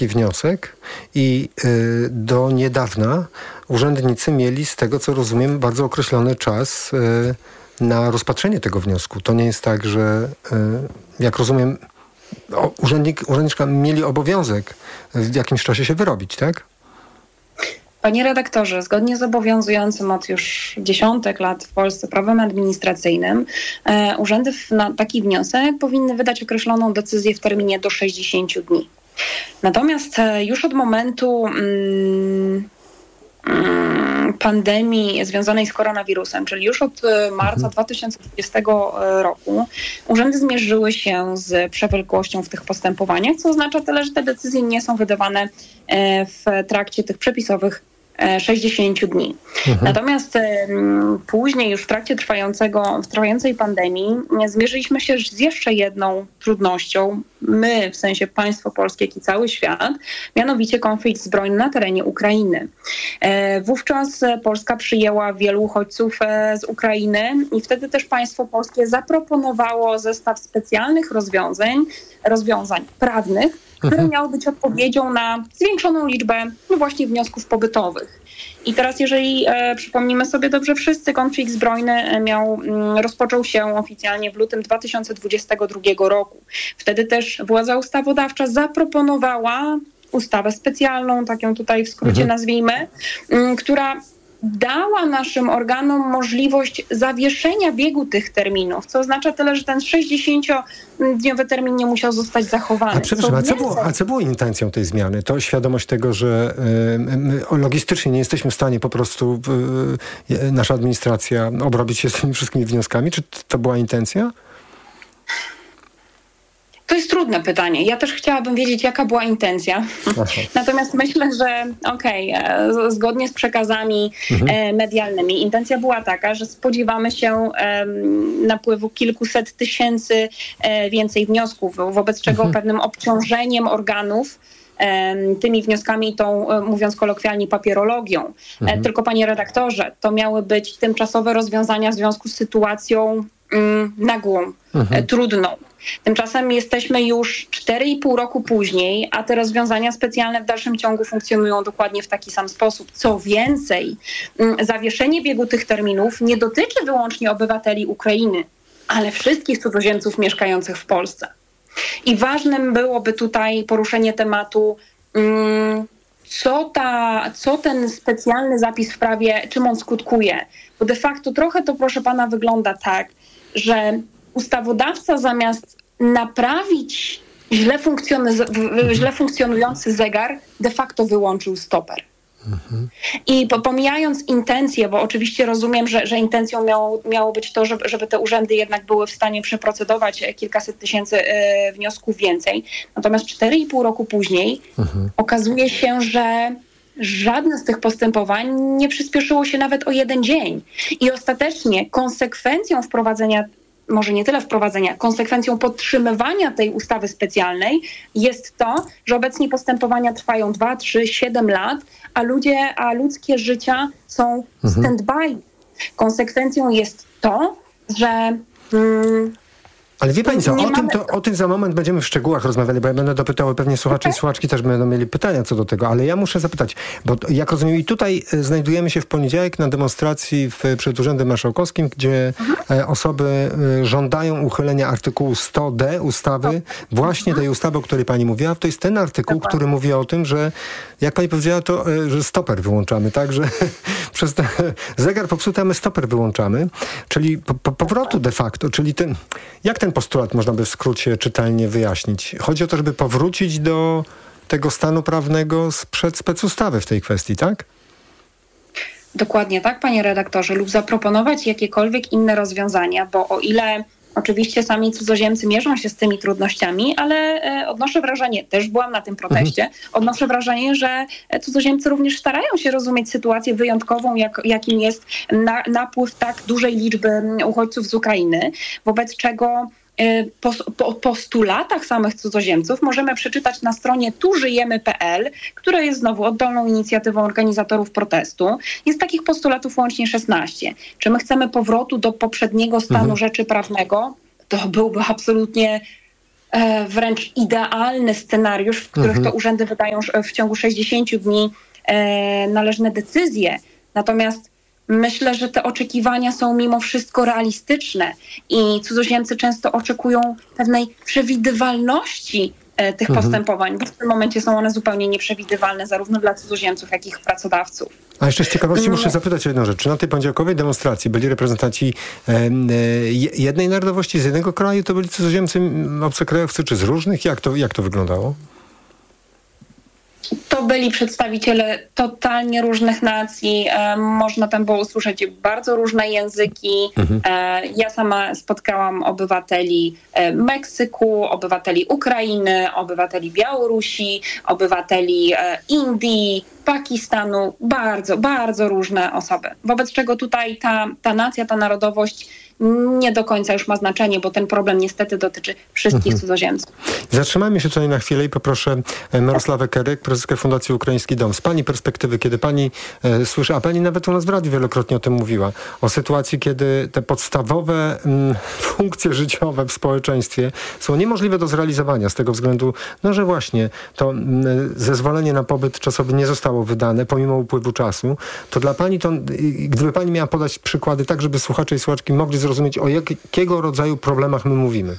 taki wniosek i do niedawna urzędnicy mieli, z tego co rozumiem, bardzo określony czas na rozpatrzenie tego wniosku. To nie jest tak, że jak rozumiem, urzędniczka mieli obowiązek w jakimś czasie się wyrobić, tak? Panie redaktorze, zgodnie z obowiązującym od już dziesiątek lat w Polsce prawem administracyjnym, urzędy na taki wniosek powinny wydać określoną decyzję w terminie do 60 dni. Natomiast już od momentu pandemii związanej z koronawirusem, czyli już od marca 2020 roku, urzędy zmierzyły się z przewlekłością w tych postępowaniach, co oznacza tyle, że te decyzje nie są wydawane w trakcie tych przepisowych 60 dni. Natomiast później już w trakcie trwającej pandemii zmierzyliśmy się z jeszcze jedną trudnością. My, w sensie państwo polskie, jak i cały świat, mianowicie konflikt zbrojny na terenie Ukrainy. Wówczas Polska przyjęła wielu uchodźców z Ukrainy i wtedy też państwo polskie zaproponowało zestaw specjalnych rozwiązań prawnych, które miały być odpowiedzią na zwiększoną liczbę właśnie wniosków pobytowych. I teraz, jeżeli przypomnimy sobie dobrze wszyscy, konflikt zbrojny rozpoczął się oficjalnie w lutym 2022 roku. Wtedy też władza ustawodawcza zaproponowała ustawę specjalną, tak ją tutaj w skrócie nazwijmy, która dała naszym organom możliwość zawieszenia biegu tych terminów, co oznacza tyle, że ten 60-dniowy termin nie musiał zostać zachowany. A co było intencją tej zmiany? To świadomość tego, że logistycznie nie jesteśmy w stanie po prostu nasza administracja obrobić się z tymi wszystkimi wnioskami? Czy to była intencja? To jest trudne pytanie. Ja też chciałabym wiedzieć, jaka była intencja. Natomiast myślę, że zgodnie z przekazami medialnymi, intencja była taka, że spodziewamy się napływu kilkuset tysięcy więcej wniosków, wobec czego pewnym obciążeniem organów tymi wnioskami, tą, mówiąc kolokwialnie, papierologią. Tylko, panie redaktorze, to miały być tymczasowe rozwiązania w związku z sytuacją nagłą, trudną. Tymczasem jesteśmy już 4,5 roku później, a te rozwiązania specjalne w dalszym ciągu funkcjonują dokładnie w taki sam sposób. Co więcej, zawieszenie biegu tych terminów nie dotyczy wyłącznie obywateli Ukrainy, ale wszystkich cudzoziemców mieszkających w Polsce. I ważnym byłoby tutaj poruszenie tematu, co ten specjalny zapis w prawie, czym on skutkuje. Bo de facto trochę to, proszę pana, wygląda tak, że ustawodawca zamiast naprawić źle funkcjonujący zegar, de facto wyłączył stoper. I pomijając intencje, bo oczywiście rozumiem, że intencją miało być to, żeby te urzędy jednak były w stanie przeprocedować kilkaset tysięcy wniosków więcej. Natomiast 4,5 roku później okazuje się, że żadne z tych postępowań nie przyspieszyło się nawet o jeden dzień. I ostatecznie konsekwencją wprowadzenia, może nie tyle wprowadzenia, konsekwencją podtrzymywania tej ustawy specjalnej jest to, że obecnie postępowania trwają 2, 3, 7 lat, a ludzkie życia są stand-by. Konsekwencją jest to, że ale wie pani co, o tym za moment będziemy w szczegółach rozmawiali, bo ja będę dopytał, pewnie słuchacze i słuchaczki też będą mieli pytania co do tego, ale ja muszę zapytać, bo jak rozumiem i tutaj znajdujemy się w poniedziałek na demonstracji przed Urzędem Marszałkowskim, gdzie osoby żądają uchylenia artykułu 100d ustawy, właśnie tej ustawy, o której pani mówiła. To jest ten artykuł, który mówi o tym, że jak pani powiedziała, to że stoper wyłączamy, tak, że przez ten zegar popsuty, a my stoper wyłączamy, czyli powrotu de facto, czyli jak ten postulat można by w skrócie czytelnie wyjaśnić? Chodzi o to, żeby powrócić do tego stanu prawnego sprzed specustawy w tej kwestii, tak? Dokładnie tak, panie redaktorze, lub zaproponować jakiekolwiek inne rozwiązania, bo o ile oczywiście sami cudzoziemcy mierzą się z tymi trudnościami, ale odnoszę wrażenie, też byłam na tym proteście, odnoszę wrażenie, że cudzoziemcy również starają się rozumieć sytuację wyjątkową, jakim jest napływ tak dużej liczby uchodźców z Ukrainy, wobec czego po postulatach samych cudzoziemców możemy przeczytać na stronie tużyjemy.pl, która jest znowu oddolną inicjatywą organizatorów protestu. Jest takich postulatów łącznie 16. Czy my chcemy powrotu do poprzedniego stanu rzeczy prawnego? To byłby absolutnie wręcz idealny scenariusz, w których to urzędy wydają w ciągu 60 dni należne decyzje. Natomiast myślę, że te oczekiwania są mimo wszystko realistyczne i cudzoziemcy często oczekują pewnej przewidywalności tych postępowań, bo w tym momencie są one zupełnie nieprzewidywalne zarówno dla cudzoziemców, jak i ich pracodawców. A jeszcze z ciekawości muszę zapytać o jedną rzecz. Czy na tej poniedziałkowej demonstracji byli reprezentanci jednej narodowości, z jednego kraju? To byli cudzoziemcy, obcokrajowcy, czy z różnych? Jak to wyglądało? To byli przedstawiciele totalnie różnych nacji. Można tam było usłyszeć bardzo różne języki. Ja sama spotkałam obywateli Meksyku, obywateli Ukrainy, obywateli Białorusi, obywateli Indii, Pakistanu. Bardzo, bardzo różne osoby. Wobec czego tutaj ta nacja, ta narodowość nie do końca już ma znaczenie, bo ten problem niestety dotyczy wszystkich cudzoziemców. Zatrzymajmy się tutaj na chwilę i poproszę Mirosławę Keryk, prezeskę Fundacji Ukraiński Dom. Z pani perspektywy, kiedy pani słyszy, a pani nawet u nas w radiu wielokrotnie o tym mówiła, o sytuacji, kiedy te podstawowe funkcje życiowe w społeczeństwie są niemożliwe do zrealizowania z tego względu, że właśnie to zezwolenie na pobyt czasowy nie zostało wydane pomimo upływu czasu, to dla pani to, gdyby pani miała podać przykłady tak, żeby słuchacze i słuchaczki mogli zrozumieć, o jakiego rodzaju problemach my mówimy.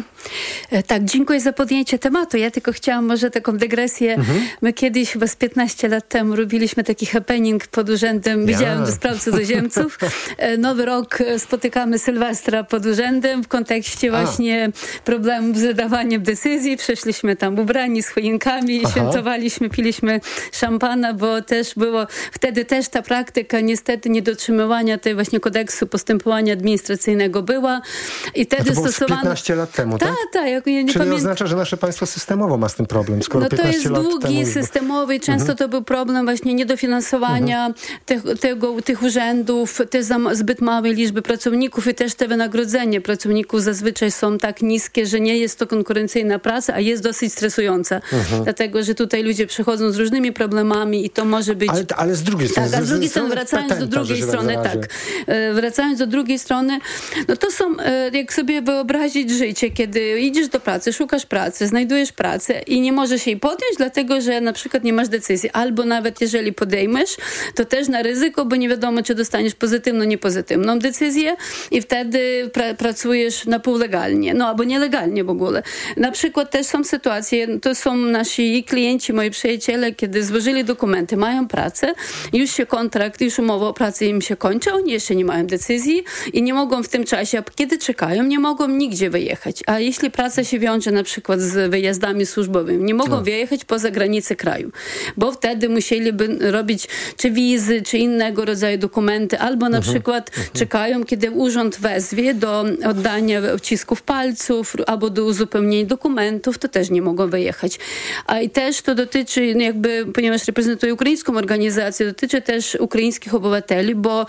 Tak, dziękuję za podjęcie tematu. Ja tylko chciałam może taką dygresję. My kiedyś chyba z 15 lat temu robiliśmy taki happening pod Urzędem Wydziałem do Spraw Cudzoziemców. Nowy rok spotykamy Sylwestra pod urzędem w kontekście właśnie problemów z wydawaniem decyzji. Przeszliśmy tam ubrani z choinkami, świętowaliśmy, piliśmy szampana, bo też było wtedy też ta praktyka niestety niedotrzymywania tej właśnie kodeksu postępowania administracyjnego była. I wtedy to było stosowano 15 lat temu, tak? Tak, ja nie Czyli oznacza, że nasze państwo systemowo ma z tym problem, skoro 15 lat temu... To jest długi, systemowy i często to był problem właśnie niedofinansowania tych urzędów, też zbyt małej liczby pracowników i też te wynagrodzenie pracowników zazwyczaj są tak niskie, że nie jest to konkurencyjna praca, a jest dosyć stresująca. Dlatego, że tutaj ludzie przychodzą z różnymi problemami i to może być... Ale z drugiej strony... Tak, a z drugiej strony, wracając do drugiej strony, wracając do drugiej strony, no to są, jak sobie wyobrazić życie, kiedy idziesz do pracy, szukasz pracy, znajdujesz pracę i nie możesz jej podjąć, dlatego, że na przykład nie masz decyzji. Albo nawet jeżeli podejmiesz, to też na ryzyko, bo nie wiadomo, czy dostaniesz pozytywną, niepozytywną decyzję i wtedy pracujesz na pół legalnie, albo nielegalnie w ogóle. Na przykład też są sytuacje, to są nasi klienci, moi przyjaciele, kiedy złożyli dokumenty, mają pracę, już się kontrakt, już umowa o pracy im się kończy, oni jeszcze nie mają decyzji i nie mogą w tym czasie, a kiedy czekają, nie mogą nigdzie wyjechać. A jeśli praca się wiąże na przykład z wyjazdami służbowymi, nie mogą wyjechać poza granice kraju, bo wtedy musieliby robić czy wizy, czy innego rodzaju dokumenty, albo na przykład czekają, kiedy urząd wezwie do oddania odcisków palców, albo do uzupełnienia dokumentów, to też nie mogą wyjechać. A i też to dotyczy, ponieważ reprezentuję ukraińską organizację, dotyczy też ukraińskich obywateli, bo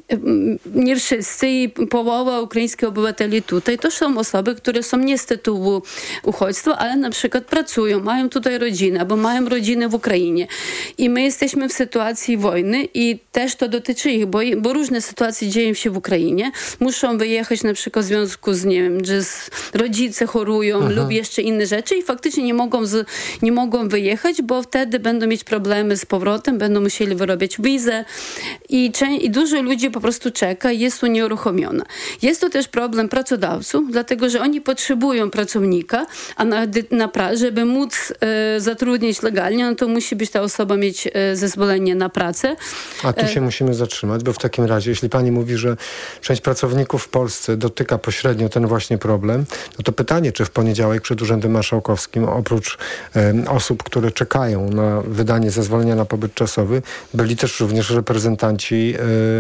nie wszyscy i połowa ukraińskich obywateli tutaj to są osoby, które są nie z tytułu uchodźstwa, ale na przykład pracują, mają tutaj rodzinę, bo mają rodzinę w Ukrainie. I my jesteśmy w sytuacji wojny i też to dotyczy ich, bo różne sytuacje dzieją się w Ukrainie. Muszą wyjechać na przykład w związku z, nie wiem, że rodzice chorują lub jeszcze inne rzeczy i faktycznie nie mogą wyjechać, bo wtedy będą mieć problemy z powrotem, będą musieli wyrobić wizę i dużo ludzi po prostu czeka i jest unieruchomiona. Jest to też problem pracodawców, dlatego, że oni potrzebują pracownika, a żeby móc zatrudnić legalnie, to musi być ta osoba mieć zezwolenie na pracę. A tu się musimy zatrzymać, bo w takim razie, jeśli pani mówi, że część pracowników w Polsce dotyka pośrednio ten właśnie problem, no to pytanie, czy w poniedziałek przed Urzędem Marszałkowskim, oprócz osób, które czekają na wydanie zezwolenia na pobyt czasowy, byli też również reprezentanci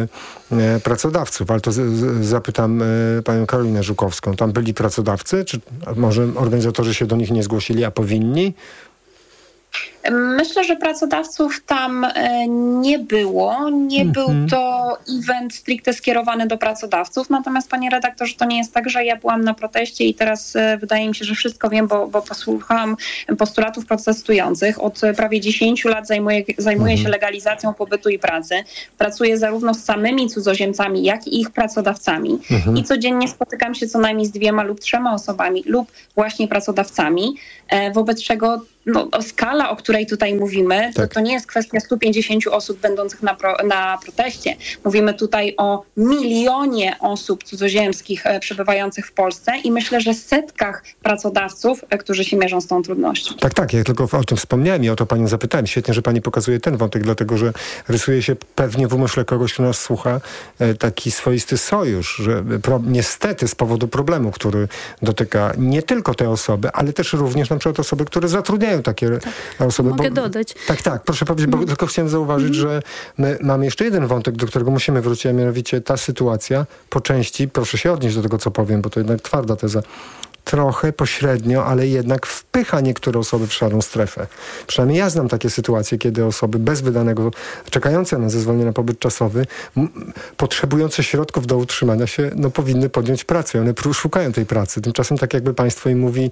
pracodawców. Ale to zapytam panią Karolinę Żukowską. Tam byli pracodawcy? Czy może organizatorzy się do nich nie zgłosili, a powinni? Myślę, że pracodawców tam nie było. Nie był to event stricte skierowany do pracodawców. Natomiast, panie redaktorze, to nie jest tak, że ja byłam na proteście i teraz wydaje mi się, że wszystko wiem, bo posłuchałam postulatów protestujących. Od prawie 10 lat zajmuję się legalizacją pobytu i pracy. Pracuję zarówno z samymi cudzoziemcami, jak i ich pracodawcami. I codziennie spotykam się co najmniej z 2 lub 3 osobami lub właśnie pracodawcami, wobec czego skala, o której tutaj mówimy, to nie jest kwestia 150 osób będących na proteście. Mówimy tutaj o milionie osób cudzoziemskich przebywających w Polsce i myślę, że setkach pracodawców, którzy się mierzą z tą trudnością. Tak, ja tylko o tym wspomniałem i o to panią zapytałem. Świetnie, że pani pokazuje ten wątek, dlatego że rysuje się pewnie w umyśle kogoś, kto nas słucha, taki swoisty sojusz, że niestety z powodu problemu, który dotyka nie tylko te osoby, ale też również na przykład osoby, które zatrudniają takie osoby. Mogę dodać. Tak, proszę powiedzieć, bo tylko chciałem zauważyć, że my mamy jeszcze jeden wątek, do którego musimy wrócić, a mianowicie ta sytuacja po części, proszę się odnieść do tego, co powiem, bo to jednak twarda teza, trochę pośrednio, ale jednak wpycha niektóre osoby w szarą strefę. Przynajmniej ja znam takie sytuacje, kiedy osoby bez wydanego, czekające na zezwolenie na pobyt czasowy, potrzebujące środków do utrzymania się, powinny podjąć pracę. One szukają tej pracy. Tymczasem tak jakby państwo im mówi,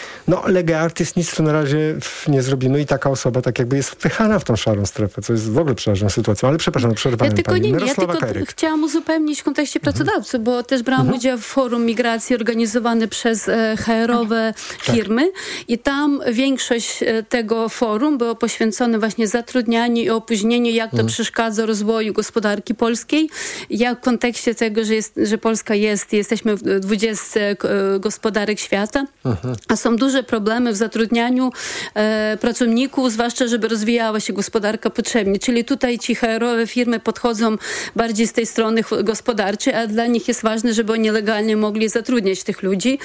lege artis, nic tu na razie nie zrobimy i taka osoba tak jakby jest wpychana w tą szarą strefę, co jest w ogóle przerażającą sytuacją. Ale przepraszam, przerwałem pani. Ja tylko chciałam uzupełnić w kontekście pracodawców, bo też brałam udział w forum migracji organizowane przez HR-owe firmy i tam większość tego forum było poświęcone właśnie zatrudnianiu i opóźnieniu, jak to przeszkadza rozwoju gospodarki polskiej, jak w kontekście tego, że Polska jesteśmy w 20 gospodarek świata, a są duże problemy w zatrudnianiu pracowników, zwłaszcza żeby rozwijała się gospodarka potrzebnie. Czyli tutaj ci HR-owe firmy podchodzą bardziej z tej strony gospodarczej, a dla nich jest ważne, żeby oni legalnie mogli zatrudniać tych ludzi.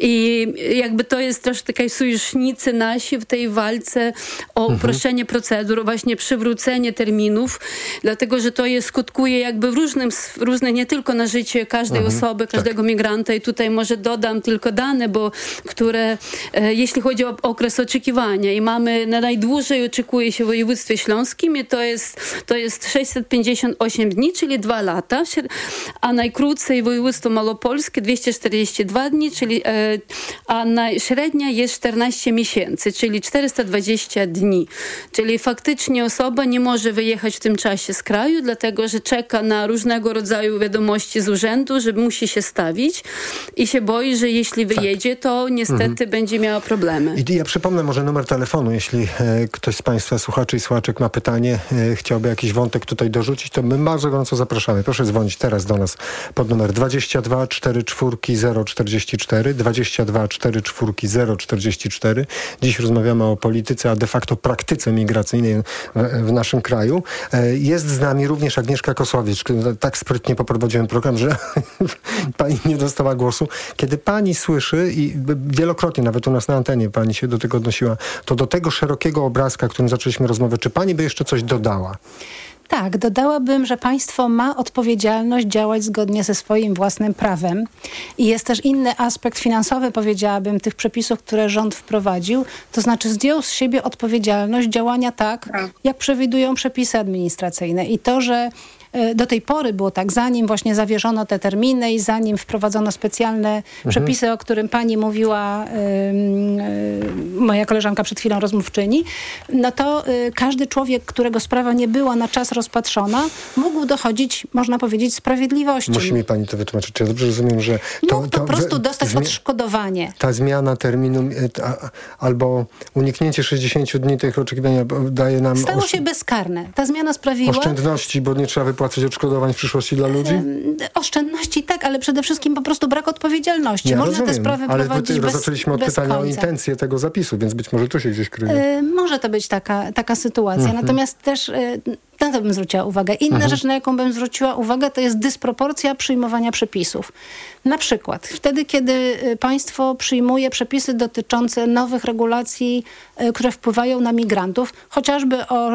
I jakby to jest troszkę takiej sojusznicy nasi w tej walce o uproszczenie procedur, właśnie przywrócenie terminów, dlatego, że to skutkuje jakby w różnych, nie tylko na życie każdej osoby, każdego migranta i tutaj może dodam tylko dane, które jeśli chodzi o okres oczekiwania i mamy najdłużej oczekuje się w województwie śląskim i to jest 658 dni, czyli 2 lata, a najkrócej województwo malopolskie 242 dni, a średnia jest 14 miesięcy, czyli 420 dni. Czyli faktycznie osoba nie może wyjechać w tym czasie z kraju, dlatego że czeka na różnego rodzaju wiadomości z urzędu, że musi się stawić i się boi, że jeśli wyjedzie, to niestety będzie miała problemy. I ja przypomnę może numer telefonu, jeśli ktoś z państwa słuchaczy i słuchaczek ma pytanie, chciałby jakiś wątek tutaj dorzucić, to my bardzo gorąco zapraszamy. Proszę dzwonić teraz do nas pod numer 22 44 044 22 44 044. Dziś rozmawiamy o polityce, a de facto praktyce migracyjnej w naszym kraju. Jest z nami również Agnieszka Kosławicz. Tak sprytnie poprowadziłem program, że pani nie dostała głosu. Kiedy pani słyszy i wielokrotnie nawet u nas na antenie pani się do tego odnosiła, to do tego szerokiego obrazka, którym zaczęliśmy rozmowę, czy pani by jeszcze coś dodała? Tak, dodałabym, że państwo ma odpowiedzialność działać zgodnie ze swoim własnym prawem. I jest też inny aspekt finansowy, powiedziałabym, tych przepisów, które rząd wprowadził. To znaczy zdjął z siebie odpowiedzialność działania tak, jak przewidują przepisy administracyjne. I to, że do tej pory było tak, zanim właśnie zawieszono te terminy i zanim wprowadzono specjalne przepisy, o którym pani mówiła, moja koleżanka przed chwilą rozmówczyni, no to każdy człowiek, którego sprawa nie była na czas rozpatrzona, mógł dochodzić, można powiedzieć, sprawiedliwości. Musi mi pani to wytłumaczyć. Ja dobrze rozumiem, że mógł po prostu dostać odszkodowanie. Ta zmiana terminu albo uniknięcie 60 dni tych oczekiwania daje nam... Stało się bezkarne. Ta zmiana sprawiła... Oszczędności, bo nie trzeba wypłacać odszkodowań w przyszłości dla ludzi? Oszczędności tak, ale przede wszystkim po prostu brak odpowiedzialności. Ja można rozumiem, te sprawy prowadzić bez zaczęliśmy od pytania o intencję tego zapisu, więc być może tu się gdzieś kryje. Może to być taka sytuacja. Natomiast też na to bym zwróciła uwagę. Inna rzecz, na jaką bym zwróciła uwagę, to jest dysproporcja przyjmowania przepisów. Na przykład wtedy, kiedy państwo przyjmuje przepisy dotyczące nowych regulacji, które wpływają na migrantów, chociażby o...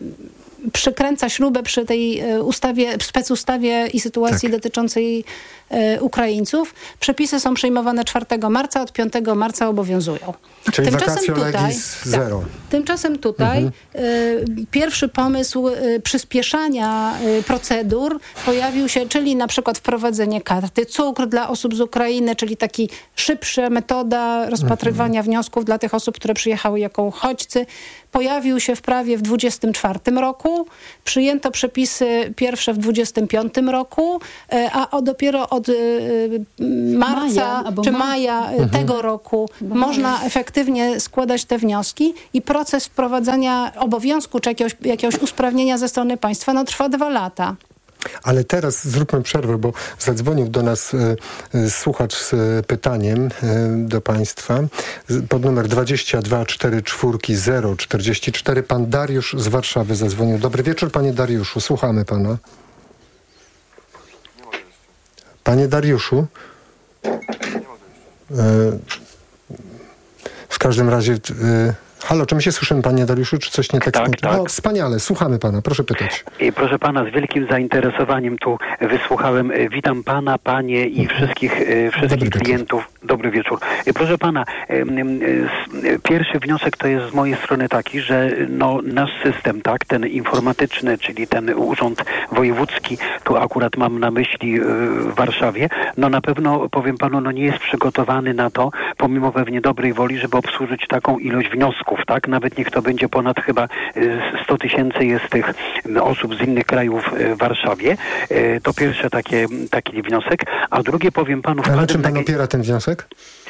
przykręca śrubę przy tej ustawie, specustawie i sytuacji dotyczącej Ukraińców. Przepisy są przyjmowane 4 marca, od 5 marca obowiązują. Czyli vacatio legis zero. Tak, tymczasem tutaj pierwszy pomysł przyspieszania procedur pojawił się, czyli na przykład wprowadzenie karty cukr dla osób z Ukrainy, czyli taki szybsza metoda rozpatrywania wniosków dla tych osób, które przyjechały jako uchodźcy. Pojawił się w prawie w 24 roku, przyjęto przepisy pierwsze w 25 roku, a dopiero od marca czy maja tego roku można efektywnie składać te wnioski i proces wprowadzania obowiązku czy jakiegoś usprawnienia ze strony państwa trwa 2 lata. Ale teraz zróbmy przerwę, bo zadzwonił do nas słuchacz z pytaniem do państwa pod numer 2244 Pan Dariusz z Warszawy zadzwonił. Dobry wieczór, panie Dariuszu. Słuchamy pana. Panie Dariuszu. W każdym razie... Halo, czy my się słyszymy, panie Dariuszu, czy coś nie tak? Tak. O, wspaniale, słuchamy pana, proszę pytać. Proszę pana, z wielkim zainteresowaniem tu wysłuchałem. Witam pana, panie i wszystkich klientów. Dobry wieczór. Proszę pana, pierwszy wniosek to jest z mojej strony taki, że nasz system, tak, ten informatyczny, czyli ten urząd wojewódzki, tu akurat mam na myśli w Warszawie, na pewno, powiem panu, nie jest przygotowany na to, pomimo pewnie dobrej woli, żeby obsłużyć taką ilość wniosków. Tak, nawet niech to będzie ponad chyba 100 000 jest tych osób z innych krajów w Warszawie. To pierwsze taki wniosek. A drugie powiem panu... A na czym pan opiera ten wniosek?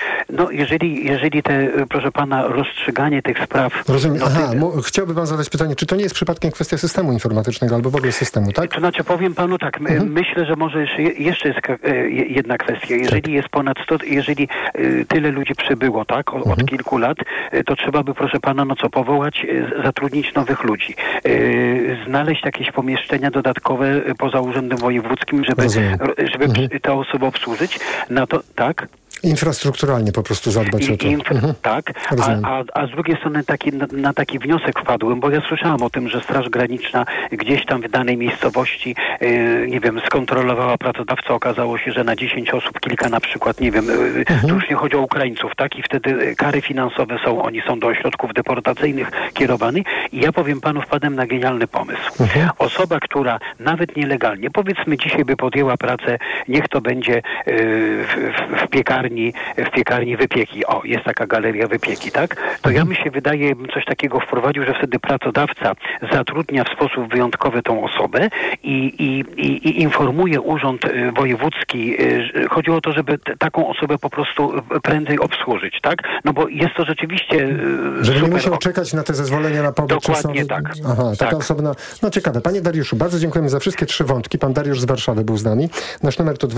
Jeżeli proszę pana, rozstrzyganie tych spraw... Rozumiem. Chciałby pan zadać pytanie, czy to nie jest przypadkiem kwestia systemu informatycznego albo w ogóle systemu, tak? To znaczy powiem panu tak, myślę, że może jeszcze jest jedna kwestia. Jeżeli jest ponad 100, jeżeli tyle ludzi przybyło, tak, od kilku lat, to trzeba by, proszę pana, powołać, zatrudnić nowych ludzi. Znaleźć jakieś pomieszczenia dodatkowe poza urzędem wojewódzkim, żeby te osoby obsłużyć. Tak? Infrastrukturalnie po prostu zadbać o to. Tak, a z drugiej strony na taki wniosek wpadłem, bo ja słyszałam o tym, że Straż Graniczna gdzieś tam w danej miejscowości, nie wiem, skontrolowała pracodawcę, okazało się, że na 10 osób kilka na przykład, nie wiem, tu już nie chodzi o Ukraińców, tak, i wtedy kary finansowe oni są do ośrodków deportacyjnych kierowani i ja powiem panu, wpadłem na genialny pomysł. Osoba, która nawet nielegalnie, powiedzmy dzisiaj by podjęła pracę, niech to będzie w piekarni wypieki. O, jest taka galeria wypieki, tak? To ja mi się wydaje, bym coś takiego wprowadził, że wtedy pracodawca zatrudnia w sposób wyjątkowy tą osobę i informuje urząd wojewódzki. Chodzi o to, żeby taką osobę po prostu prędzej obsłużyć, tak? Bo jest to rzeczywiście żeby nie musiał czekać na te zezwolenia na pobyt. Dokładnie tak. Taka osobna... ciekawe. Panie Dariuszu, bardzo dziękujemy za wszystkie 3 wątki. Pan Dariusz z Warszawy był z nami. Nasz numer to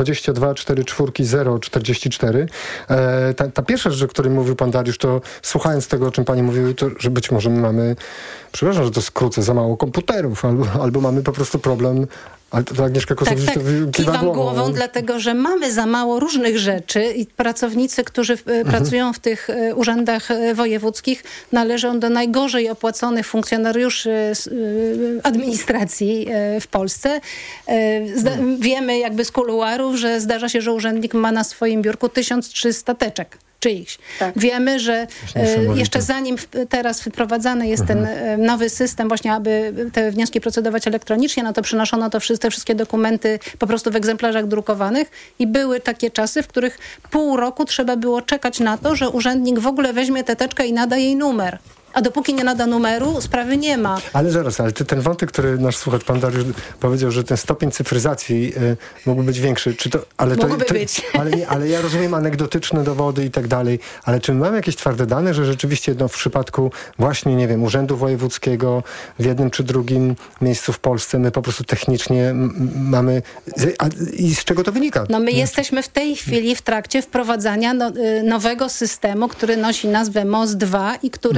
2244 Ta pierwsza rzecz, o której mówił pan Dariusz, to słuchając tego, o czym pani mówiły, to że być może my mamy, przepraszam, że to skrócę, za mało komputerów, albo mamy po prostu problem. Ale to Agnieszka Kosowicz to kiwam głową, dlatego że mamy za mało różnych rzeczy i pracownicy, którzy pracują w tych urzędach wojewódzkich, należą do najgorzej opłaconych funkcjonariuszy administracji w Polsce. Wiemy jakby z kuluarów, że zdarza się, że urzędnik ma na swoim biurku 1300 teczek. Czyichś. Tak. Wiemy, że jeszcze zanim teraz wprowadzany jest ten nowy system, właśnie aby te wnioski procedować elektronicznie, to przynoszono te wszystkie dokumenty po prostu w egzemplarzach drukowanych i były takie czasy, w których pół roku trzeba było czekać na to, że urzędnik w ogóle weźmie tę teczkę i nada jej numer. A dopóki nie nada numeru, sprawy nie ma. Ale zaraz, ten wątek, który nasz słuchacz, pan Dariusz, powiedział, że ten stopień cyfryzacji mógłby być większy. Mógłby być. Ale ja rozumiem anegdotyczne dowody i tak dalej. Ale czy mamy jakieś twarde dane, że rzeczywiście w przypadku właśnie, nie wiem, urzędu wojewódzkiego w jednym czy drugim miejscu w Polsce my po prostu technicznie mamy... I z czego to wynika? My jesteśmy w tej chwili w trakcie wprowadzania nowego systemu, który nosi nazwę MOS 2 i który dopiero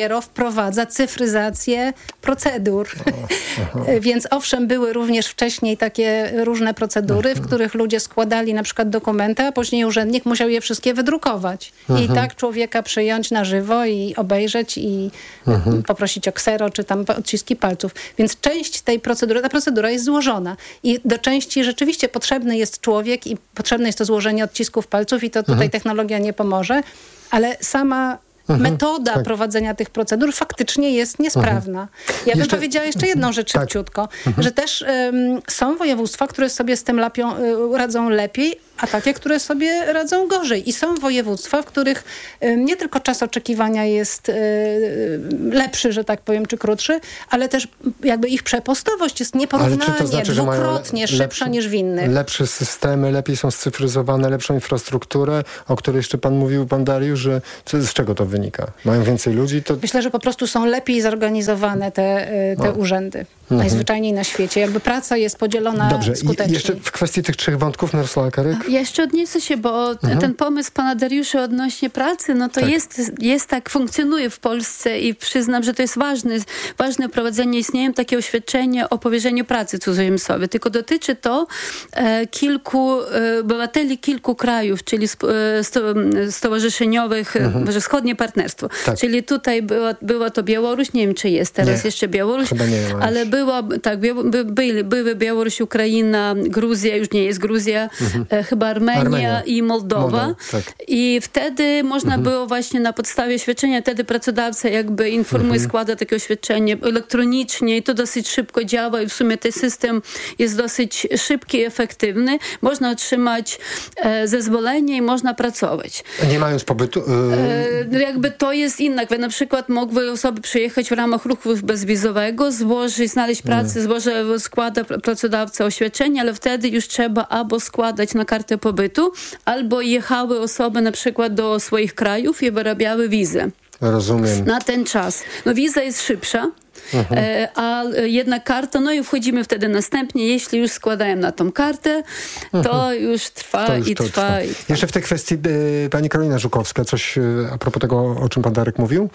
dopiero wprowadza cyfryzację procedur. Więc owszem, były również wcześniej takie różne procedury, w których ludzie składali na przykład dokumenty, a później urzędnik musiał je wszystkie wydrukować. I tak człowieka przyjąć na żywo i obejrzeć i poprosić o ksero, czy tam odciski palców. Więc część tej procedury, ta procedura jest złożona. I do części rzeczywiście potrzebny jest człowiek i potrzebne jest to złożenie odcisków palców i to tutaj technologia nie pomoże, ale sama metoda prowadzenia tych procedur faktycznie jest niesprawna. Ja bym powiedziała jeszcze jedną rzecz szybciutko, że też są województwa, które sobie z tym radzą lepiej, a takie, które sobie radzą gorzej. I są województwa, w których nie tylko czas oczekiwania jest lepszy, że tak powiem, czy krótszy, ale też jakby ich przepustowość jest nieporównanie dwukrotnie szybsza niż w innych. Lepsze systemy, lepiej są scyfryzowane, lepszą infrastrukturę, o której jeszcze pan mówił, pan Dariusz, że z czego to wynika? Mają więcej ludzi? To... Myślę, że po prostu są lepiej zorganizowane te urzędy. Najzwyczajniej na świecie. Jakby praca jest podzielona skutecznie. Dobrze. I jeszcze w kwestii tych 3 wątków, Mirosława Karyk? Ja jeszcze odniosę się, bo ten pomysł pana Dariusza odnośnie pracy, no to jest tak, funkcjonuje w Polsce i przyznam, że to jest ważne prowadzenie. Istnieją takie oświadczenia o powierzeniu pracy cudzoziemcowi, tylko dotyczy to obywateli kilku krajów, czyli stowarzyszeniowych, może wschodnie partnerstwo. Tak. Czyli tutaj była to Białoruś, nie wiem czy jest teraz jeszcze Białoruś, ale były Białoruś, Ukraina, Gruzja, już nie jest Gruzja, chyba Armenia i Mołdowa. I wtedy można było właśnie na podstawie świadczenia, wtedy pracodawca jakby informuje, składa takie oświadczenie elektronicznie i to dosyć szybko działa i w sumie ten system jest dosyć szybki i efektywny. Można otrzymać zezwolenie i można pracować. Nie mając pobytu? Jakby to jest inna. Na przykład mogły osoby przyjechać w ramach ruchu bezwizowego, znaleźć pracę, składa pracodawca oświadczenie, ale wtedy już trzeba albo składać na kartę pobytu, albo jechały osoby na przykład do swoich krajów i wyrabiały wizę. Rozumiem. Na ten czas. No wiza jest szybsza, a jedna karta, no i wchodzimy wtedy następnie, jeśli już składają na tą kartę, to już trwa. Jeszcze w tej kwestii pani Karolina Żukowska, coś a propos tego, o czym pan Darek mówił?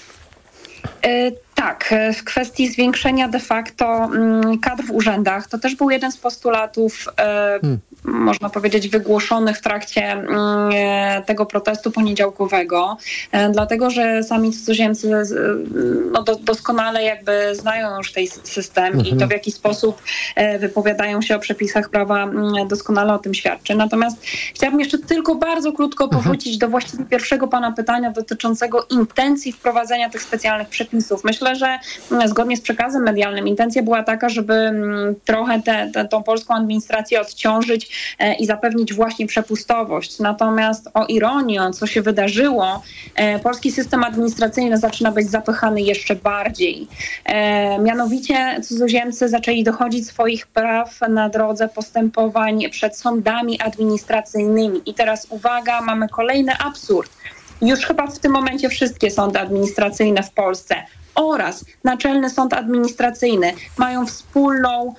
Tak, w kwestii zwiększenia de facto kadr w urzędach, to też był jeden z postulatów, można powiedzieć, wygłoszonych w trakcie tego protestu poniedziałkowego, dlatego że sami cudzoziemcy doskonale jakby znają już ten system i to w jaki sposób wypowiadają się o przepisach prawa doskonale o tym świadczy. Natomiast chciałabym jeszcze tylko bardzo krótko powrócić do właściwie pierwszego pana pytania dotyczącego intencji wprowadzenia tych specjalnych przepisów. Myślę, że zgodnie z przekazem medialnym intencja była taka, żeby trochę tą polską administrację odciążyć i zapewnić właśnie przepustowość. Natomiast o ironię, co się wydarzyło, polski system administracyjny zaczyna być zapychany jeszcze bardziej. Mianowicie cudzoziemcy zaczęli dochodzić swoich praw na drodze postępowań przed sądami administracyjnymi. I teraz uwaga, mamy kolejny absurd. Już chyba w tym momencie wszystkie sądy administracyjne w Polsce oraz Naczelny Sąd Administracyjny mają wspólną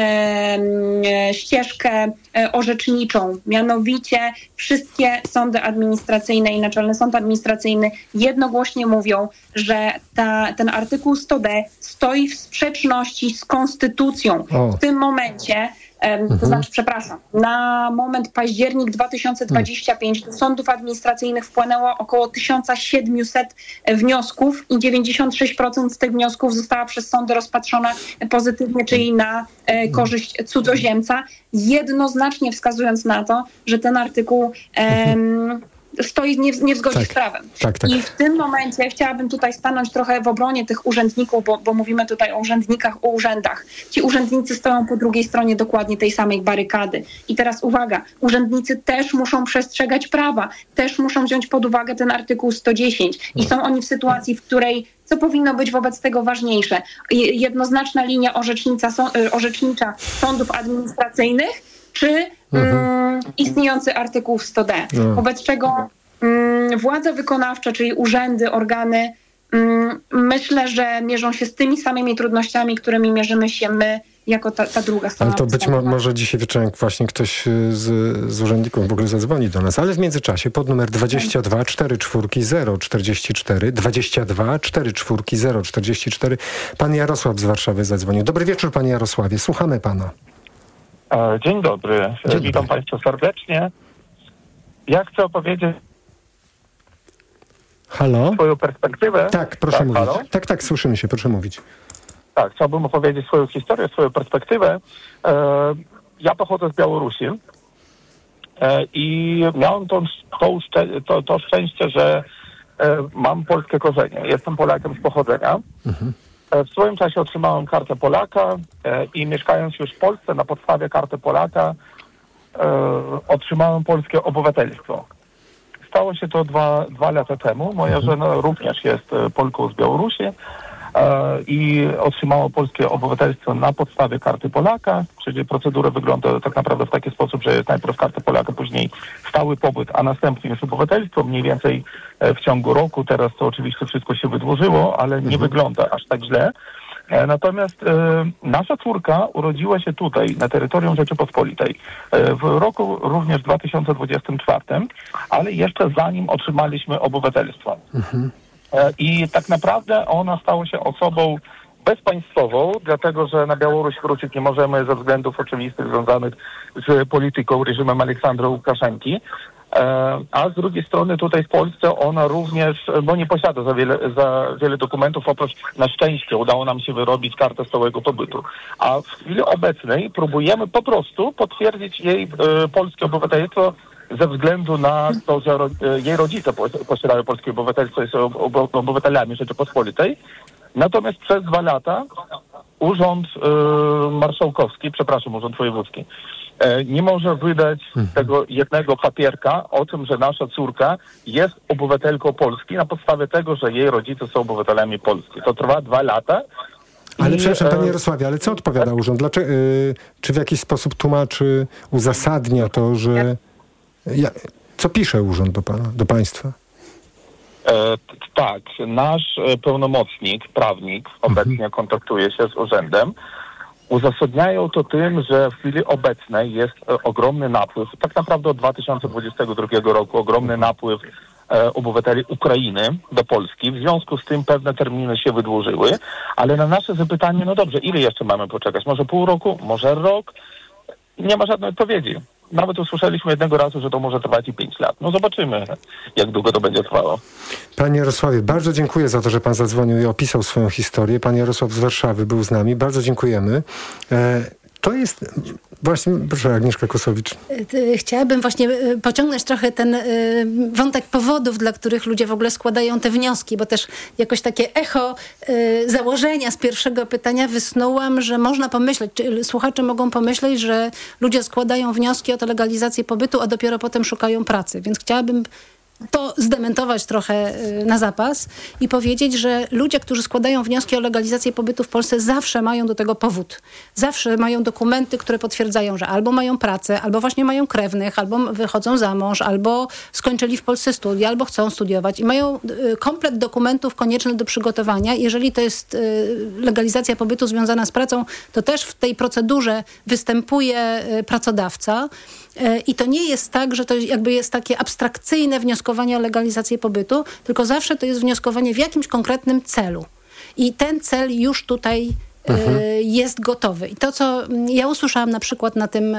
ścieżkę orzeczniczą. Mianowicie wszystkie sądy administracyjne i Naczelny Sąd Administracyjny jednogłośnie mówią, że ten artykuł 100d stoi w sprzeczności z konstytucją. W tym momencie to znaczy, przepraszam, na moment październik 2025 do sądów administracyjnych wpłynęło około 1700 wniosków i 96% z tych wniosków została przez sądy rozpatrzona pozytywnie, czyli na korzyść cudzoziemca, jednoznacznie wskazując na to, że ten artykuł stoi nie w zgodzie z prawem. Tak. I w tym momencie chciałabym tutaj stanąć trochę w obronie tych urzędników, bo mówimy tutaj o urzędnikach, o urzędach. Ci urzędnicy stoją po drugiej stronie dokładnie tej samej barykady. I teraz uwaga, urzędnicy też muszą przestrzegać prawa, też muszą wziąć pod uwagę ten artykuł 110. I są oni w sytuacji, w której co powinno być wobec tego ważniejsze? Jednoznaczna linia orzecznicza sądów administracyjnych, czy istniejący artykuł 100d. Wobec czego władza wykonawcza, czyli urzędy, organy, myślę, że mierzą się z tymi samymi trudnościami, którymi mierzymy się my jako ta druga strona. Ale to być może dzisiaj wieczorem właśnie ktoś z urzędników w ogóle zadzwoni do nas, ale w międzyczasie pod numer 22 44 044 22 44 044 pan Jarosław z Warszawy zadzwonił. Dobry wieczór, panie Jarosławie, słuchamy pana. Dzień dobry. Witam państwa serdecznie. Ja chcę opowiedzieć swoją perspektywę. Tak, proszę mówić. Halo? Tak, słyszymy się, proszę mówić. Tak, chciałbym opowiedzieć swoją historię, swoją perspektywę. Ja pochodzę z Białorusi i miałem to szczęście, że mam polskie korzenie. Jestem Polakiem z pochodzenia. W swoim czasie otrzymałem kartę Polaka i mieszkając już w Polsce na podstawie karty Polaka otrzymałem polskie obywatelstwo. Stało się to dwa lata temu. Moja żona również jest Polką z Białorusi i otrzymała polskie obywatelstwo na podstawie karty Polaka, czyli procedura wygląda tak naprawdę w taki sposób, że jest najpierw karta Polaka, później stały pobyt, a następnie już obywatelstwo, mniej więcej w ciągu roku. Teraz to oczywiście wszystko się wydłużyło, ale nie wygląda aż tak źle. Natomiast nasza córka urodziła się tutaj, na terytorium Rzeczypospolitej, w roku również 2024, ale jeszcze zanim otrzymaliśmy obywatelstwo. I tak naprawdę ona stała się osobą bezpaństwową, dlatego że na Białoruś wrócić nie możemy ze względów oczywistych związanych z polityką, reżimem Aleksandra Łukaszenki. A z drugiej strony tutaj w Polsce ona również nie posiada za wiele dokumentów, oprócz na szczęście udało nam się wyrobić kartę stałego pobytu. A w chwili obecnej próbujemy po prostu potwierdzić jej polskie obywatelstwo ze względu na to, że jej rodzice posiadają polskie obywatelstwo i są obywatelami Rzeczypospolitej. Natomiast przez 2 lata urząd marszałkowski, urząd wojewódzki, nie może wydać tego jednego papierka o tym, że nasza córka jest obywatelką Polski na podstawie tego, że jej rodzice są obywatelami Polski. To trwa 2 lata. Ale przepraszam, panie Jarosławie, ale co odpowiada urząd? Dlaczego, czy w jakiś sposób tłumaczy, uzasadnia to, że... Co pisze urząd do państwa? Tak, nasz pełnomocnik, prawnik obecnie kontaktuje się z urzędem. Uzasadniają to tym, że w chwili obecnej jest ogromny napływ, tak naprawdę od 2022 roku ogromny napływ obywateli Ukrainy do Polski. W związku z tym pewne terminy się wydłużyły, ale na nasze zapytanie, no dobrze, ile jeszcze mamy poczekać? Może pół roku? Może rok? Nie ma żadnej odpowiedzi. Nawet usłyszeliśmy jednego razu, że to może trwać i 5 lat. No zobaczymy, jak długo to będzie trwało. Panie Jarosławie, bardzo dziękuję za to, że pan zadzwonił i opisał swoją historię. Pan Jarosław z Warszawy był z nami. Bardzo dziękujemy. To jest właśnie, proszę, Agnieszka Kosowicz. Chciałabym właśnie pociągnąć trochę ten wątek powodów, dla których ludzie w ogóle składają te wnioski, bo też jakoś takie echo założenia z pierwszego pytania wysnułam, że można pomyśleć, czy słuchacze mogą pomyśleć, że ludzie składają wnioski o legalizację pobytu, a dopiero potem szukają pracy. Więc chciałabym to zdementować trochę na zapas i powiedzieć, że ludzie, którzy składają wnioski o legalizację pobytu w Polsce, zawsze mają do tego powód. Zawsze mają dokumenty, które potwierdzają, że albo mają pracę, albo właśnie mają krewnych, albo wychodzą za mąż, albo skończyli w Polsce studia, albo chcą studiować i mają komplet dokumentów koniecznych do przygotowania. Jeżeli to jest legalizacja pobytu związana z pracą, to też w tej procedurze występuje pracodawca. I to nie jest tak, że to jakby jest takie abstrakcyjne wnioskowanie o legalizację pobytu, tylko zawsze to jest wnioskowanie w jakimś konkretnym celu. I ten cel już tutaj jest gotowy. I to, co ja usłyszałam na przykład na tym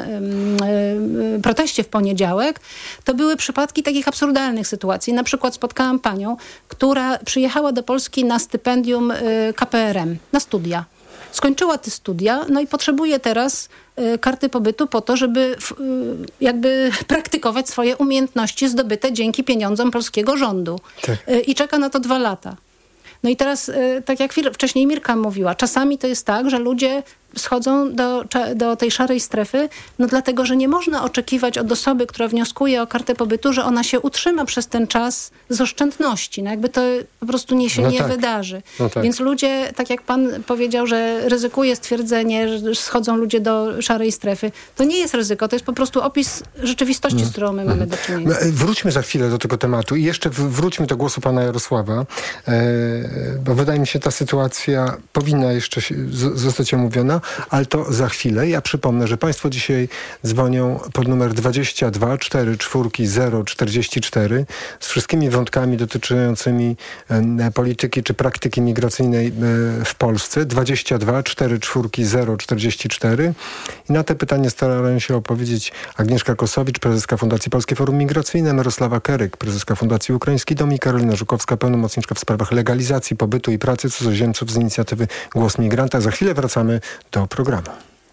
proteście w poniedziałek, to były przypadki takich absurdalnych sytuacji. Na przykład spotkałam panią, która przyjechała do Polski na stypendium KPRM, na studia. Skończyła te studia, no i potrzebuje teraz karty pobytu po to, żeby jakby praktykować swoje umiejętności zdobyte dzięki pieniądzom polskiego rządu. Tak. I czeka na to 2 lata. No i teraz, tak jak wcześniej Mirka mówiła, czasami to jest tak, że ludzie schodzą do tej szarej strefy, no dlatego, że nie można oczekiwać od osoby, która wnioskuje o kartę pobytu, że ona się utrzyma przez ten czas z oszczędności. No jakby to po prostu nie wydarzy. No tak. Więc ludzie, tak jak pan powiedział, że ryzykuje stwierdzenie, że schodzą ludzie do szarej strefy. To nie jest ryzyko, to jest po prostu opis rzeczywistości, z którą my mamy do czynienia. Wróćmy za chwilę do tego tematu i jeszcze wróćmy do głosu pana Jarosława, bo wydaje mi się, ta sytuacja powinna jeszcze zostać omówiona. ale to za chwilę. Ja przypomnę, że państwo dzisiaj dzwonią pod numer 22 44 044 z wszystkimi wątkami dotyczącymi polityki czy praktyki migracyjnej w Polsce. 22 44 044 i na te pytanie starają się opowiedzieć Agnieszka Kosowicz, prezeska Fundacji Polskie Forum Migracyjne, Mirosława Keryk, prezeska Fundacji Ukraiński Dom i Karolina Żukowska, pełnomocniczka w sprawach legalizacji pobytu i pracy cudzoziemców z inicjatywy Głos Migranta. Za chwilę wracamy do programu.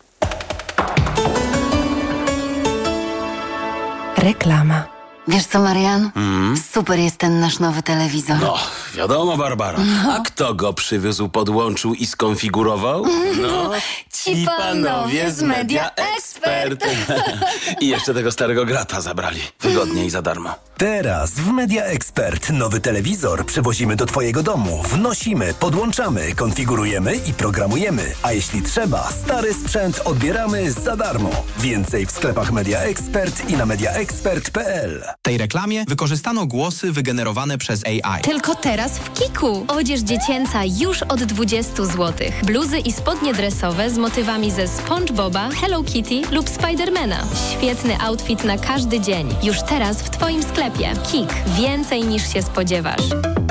Reklama. Wiesz co, Marian? Super jest ten nasz nowy telewizor. No, wiadomo, Barbara. A kto go przywiózł, podłączył i skonfigurował? No, ci panowie z Media Expert. I jeszcze tego starego grata zabrali. Wygodnie i za darmo. Teraz w Media Expert nowy telewizor przywozimy do twojego domu. Wnosimy, podłączamy, konfigurujemy i programujemy. A jeśli trzeba, stary sprzęt odbieramy za darmo. Więcej w sklepach Media Expert i na mediaexpert.pl. W tej reklamie wykorzystano głosy wygenerowane przez AI. Tylko teraz w Kiku. Odzież dziecięca już od 20 zł. Bluzy i spodnie dresowe z motywami ze SpongeBoba, Hello Kitty lub Spidermana. Świetny outfit na każdy dzień. Już teraz w twoim sklepie. Kik. Więcej niż się spodziewasz.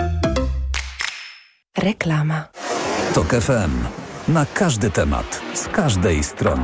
Reklama. TOK FM. Na każdy temat. Z każdej strony.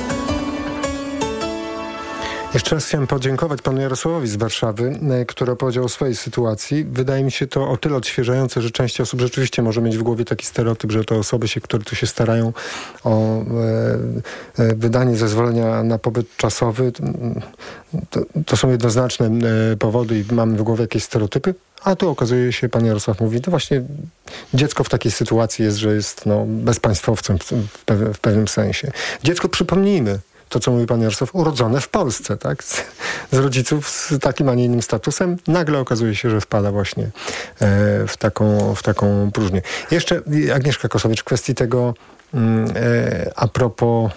Jeszcze raz chciałem podziękować panu Jarosławowi z Warszawy, który opowiedział o swojej sytuacji. Wydaje mi się to o tyle odświeżające, że część osób rzeczywiście może mieć w głowie taki stereotyp, że to osoby, które tu się starają o wydanie zezwolenia na pobyt czasowy. To są jednoznaczne powody i mamy w głowie jakieś stereotypy. A tu okazuje się, pan Jarosław mówi, to właśnie dziecko w takiej sytuacji jest, że jest bezpaństwowcem w pewnym sensie. Dziecko, przypomnijmy, to, co mówi pan Jarosław, urodzone w Polsce, tak? Z rodziców z takim, a nie innym statusem, nagle okazuje się, że wpada właśnie w taką próżnię. Jeszcze Agnieszka Kosowicz, w kwestii tego a propos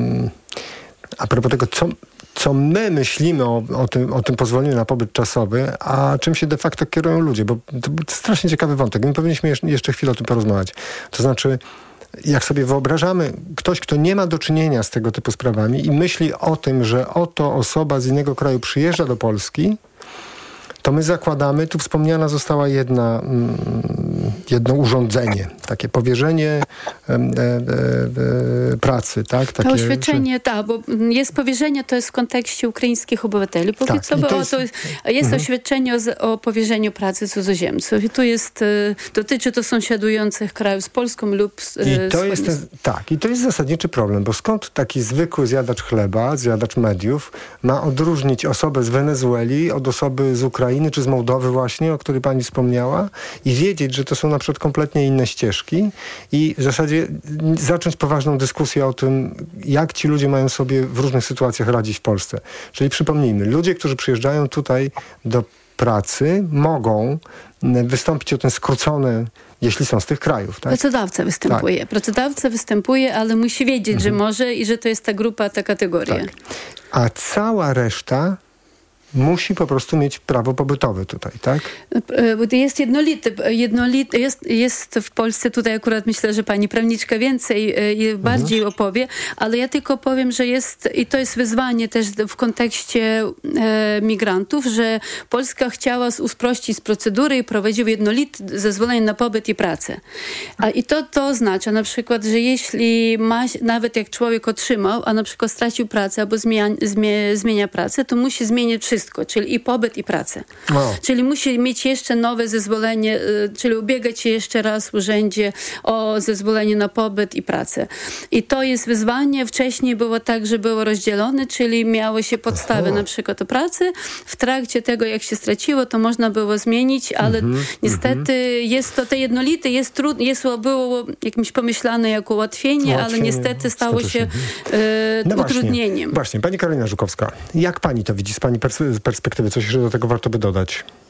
tego, co my myślimy o tym pozwoleniu na pobyt czasowy, a czym się de facto kierują ludzie, bo to strasznie ciekawy wątek. My powinniśmy jeszcze chwilę o tym porozmawiać. To znaczy, jak sobie wyobrażamy, ktoś, kto nie ma do czynienia z tego typu sprawami i myśli o tym, że oto osoba z innego kraju przyjeżdża do Polski, to my zakładamy, tu wspomniana została jedno urządzenie, takie powierzenie pracy, tak? Takie, to oświadczenie, tak, bo jest powierzenie, to jest w kontekście ukraińskich obywateli. Powiedz sobie, jest oświadczenie o powierzeniu pracy cudzoziemców i tu dotyczy to sąsiadujących krajów z Polską lub I to jest zasadniczy problem, bo skąd taki zwykły zjadacz chleba, zjadacz mediów ma odróżnić osobę z Wenezueli od osoby z Ukrainy czy z Mołdowy właśnie, o której pani wspomniała i wiedzieć, że to są na przykład kompletnie inne ścieżki i w zasadzie zacząć poważną dyskusję o tym, jak ci ludzie mają sobie w różnych sytuacjach radzić w Polsce. Czyli przypomnijmy, ludzie, którzy przyjeżdżają tutaj do pracy, mogą wystąpić o ten skrócony, jeśli są z tych krajów. Tak? Pracodawca występuje. Tak. Pracodawca występuje, ale musi wiedzieć, że może i że to jest ta grupa, ta kategoria. Tak. A cała reszta musi po prostu mieć prawo pobytowe tutaj, tak? Jest jednolity, jest w Polsce, tutaj akurat myślę, że pani prawniczka więcej i bardziej opowie, ale ja tylko powiem, że jest, i to jest wyzwanie też w kontekście migrantów, że Polska chciała uprościć procedury i prowadziła jednolite zezwolenie na pobyt i pracę. I to oznacza na przykład, że jeśli nawet jak człowiek otrzymał, a na przykład stracił pracę albo zmienia pracę, to musi zmienić wszystko, czyli i pobyt, i pracę. Czyli musi mieć jeszcze nowe zezwolenie, czyli ubiegać się jeszcze raz w urzędzie o zezwolenie na pobyt i pracę. I to jest wyzwanie. Wcześniej było tak, że było rozdzielone, czyli miały się podstawy na przykład o pracy. W trakcie tego, jak się straciło, to można było zmienić, ale niestety jest to te jednolite, było jakimś pomyślane jako ułatwienie, ale niestety stało się utrudnieniem. Właśnie, pani Karolina Żukowska, jak pani to widzi z pani perspektywy? Coś jeszcze do tego warto by dodać?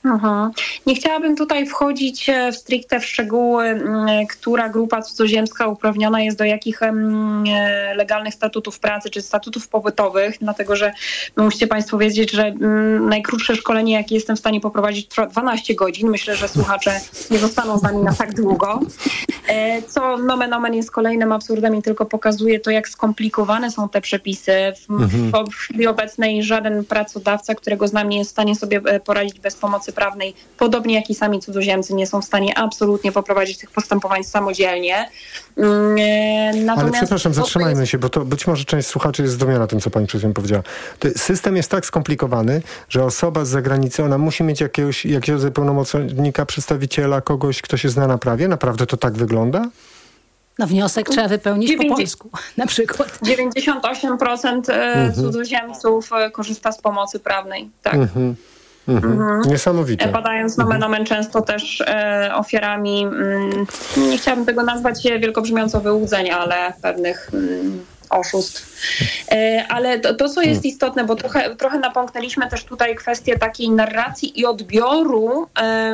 Nie chciałabym tutaj wchodzić stricte w szczegóły, która grupa cudzoziemska uprawniona jest do jakich legalnych statutów pracy czy statutów pobytowych, dlatego że musicie Państwo wiedzieć, że najkrótsze szkolenie, jakie jestem w stanie poprowadzić, trwa 12 godzin. Myślę, że słuchacze nie zostaną z nami na tak długo. Co nomen omen jest kolejnym absurdem i tylko pokazuje to, jak skomplikowane są te przepisy. W chwili obecnej żaden pracodawca, którego znam, nie jest w stanie sobie poradzić bez pomocy prawnej, podobnie jak i sami cudzoziemcy nie są w stanie absolutnie poprowadzić tych postępowań samodzielnie. Ale przepraszam, zatrzymajmy się, bo to być może część słuchaczy jest zdumiona tym, co pani przed chwilą powiedziała. System jest tak skomplikowany, że osoba z zagranicy, ona musi mieć jakiegoś pełnomocnika, przedstawiciela, kogoś, kto się zna na prawie? Naprawdę to tak wygląda? No wniosek trzeba wypełnić po polsku, na przykład. 98% cudzoziemców korzysta z pomocy prawnej, tak. Niesamowite. Badając nomen omen często też ofiarami, nie chciałabym tego nazwać wielkobrzmiąco wyłudzeń, ale pewnych oszustw. Ale to, co jest istotne, bo trochę napomknęliśmy też tutaj kwestię takiej narracji i odbioru,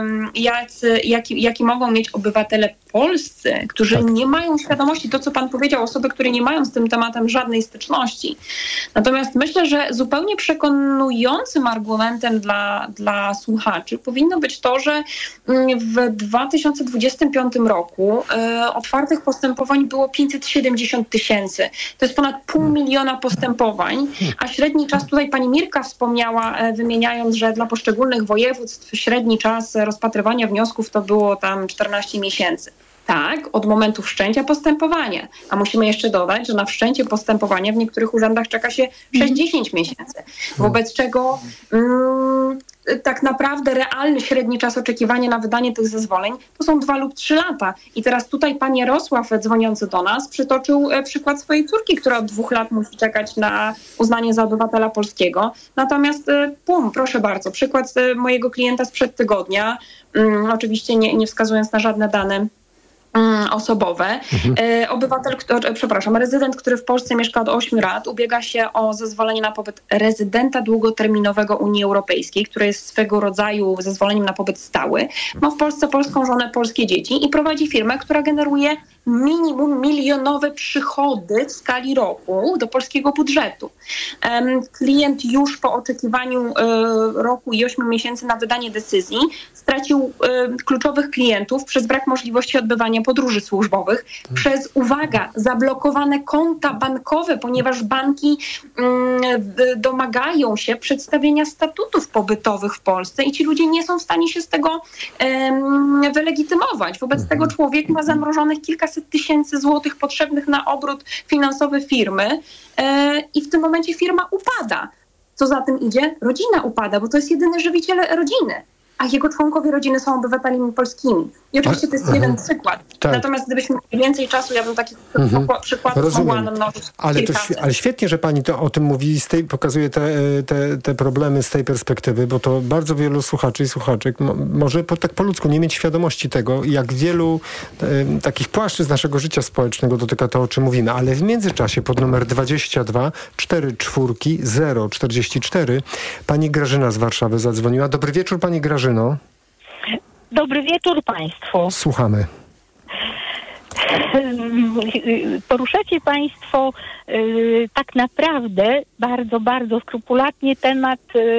jaki mogą mieć obywatele polscy, którzy nie mają świadomości, to co pan powiedział, osoby, które nie mają z tym tematem żadnej styczności. Natomiast myślę, że zupełnie przekonującym argumentem dla słuchaczy powinno być to, że w 2025 roku otwartych postępowań było 570 000. To jest ponad 500 000 postępowań, a średni czas, tutaj pani Mirka wspomniała, wymieniając, że dla poszczególnych województw średni czas rozpatrywania wniosków to było tam 14 miesięcy. Tak, od momentu wszczęcia postępowania. A musimy jeszcze dodać, że na wszczęcie postępowania w niektórych urzędach czeka się 60 miesięcy. Wobec czego tak naprawdę realny średni czas oczekiwania na wydanie tych zezwoleń to są 2 lub 3 lata. I teraz tutaj pan Jarosław dzwoniący do nas przytoczył przykład swojej córki, która od 2 lat musi czekać na uznanie za obywatela polskiego. Natomiast proszę bardzo, przykład mojego klienta sprzed tygodnia, oczywiście nie wskazując na żadne dane osobowe. Rezydent, który w Polsce mieszka od 8 lat, ubiega się o zezwolenie na pobyt rezydenta długoterminowego Unii Europejskiej, które jest swego rodzaju zezwoleniem na pobyt stały. Ma w Polsce polską żonę, polskie dzieci i prowadzi firmę, która generuje minimum milionowe przychody w skali roku do polskiego budżetu. Klient już po oczekiwaniu roku i 8 miesięcy na wydanie decyzji stracił kluczowych klientów przez brak możliwości odbywania podróży służbowych, przez, uwaga, zablokowane konta bankowe, ponieważ banki domagają się przedstawienia statutów pobytowych w Polsce i ci ludzie nie są w stanie się z tego wylegitymować. Wobec tego człowiek ma zamrożonych kilkaset tysięcy złotych potrzebnych na obrót finansowy firmy i w tym momencie firma upada. Co za tym idzie? Rodzina upada, bo to jest jedyny żywiciel rodziny, a jego członkowie rodziny są obywatelami polskimi. I oczywiście to jest jeden przykład. Tak. Natomiast gdybyśmy mieli więcej czasu, ja bym takich przykładów mogła namnożyć. Ale świetnie, że pani o tym mówi, pokazuje te problemy z tej perspektywy, bo to bardzo wielu słuchaczy i słuchaczek może tak po ludzku nie mieć świadomości tego, jak wielu takich płaszczyzn naszego życia społecznego dotyka to, o czym mówimy. Ale w międzyczasie pod numer 22 44 044 pani Grażyna z Warszawy zadzwoniła. Dobry wieczór, pani Grażyno. Dobry wieczór państwu. Słuchamy. Poruszacie państwo tak naprawdę bardzo, bardzo skrupulatnie temat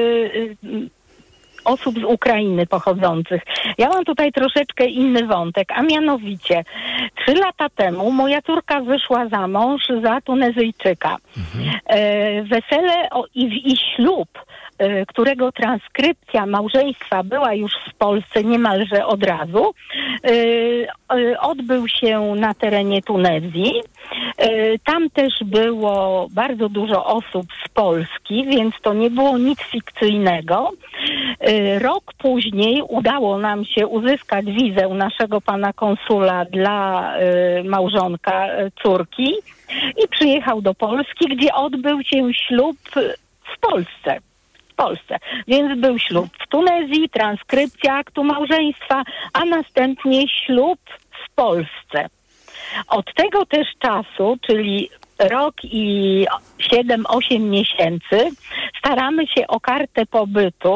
osób z Ukrainy pochodzących. Ja mam tutaj troszeczkę inny wątek, a mianowicie 3 lata temu moja córka wyszła za mąż za Tunezyjczyka. Wesele i ślub, którego transkrypcja małżeństwa była już w Polsce niemalże od razu, odbył się na terenie Tunezji. Tam też było bardzo dużo osób z Polski, więc to nie było nic fikcyjnego. Rok później udało nam się uzyskać wizę naszego pana konsula dla małżonka córki i przyjechał do Polski, gdzie odbył się ślub w Polsce. Więc był ślub w Tunezji, transkrypcja aktu małżeństwa, a następnie ślub w Polsce. Od tego też czasu, czyli rok i 7-8 miesięcy, staramy się o kartę pobytu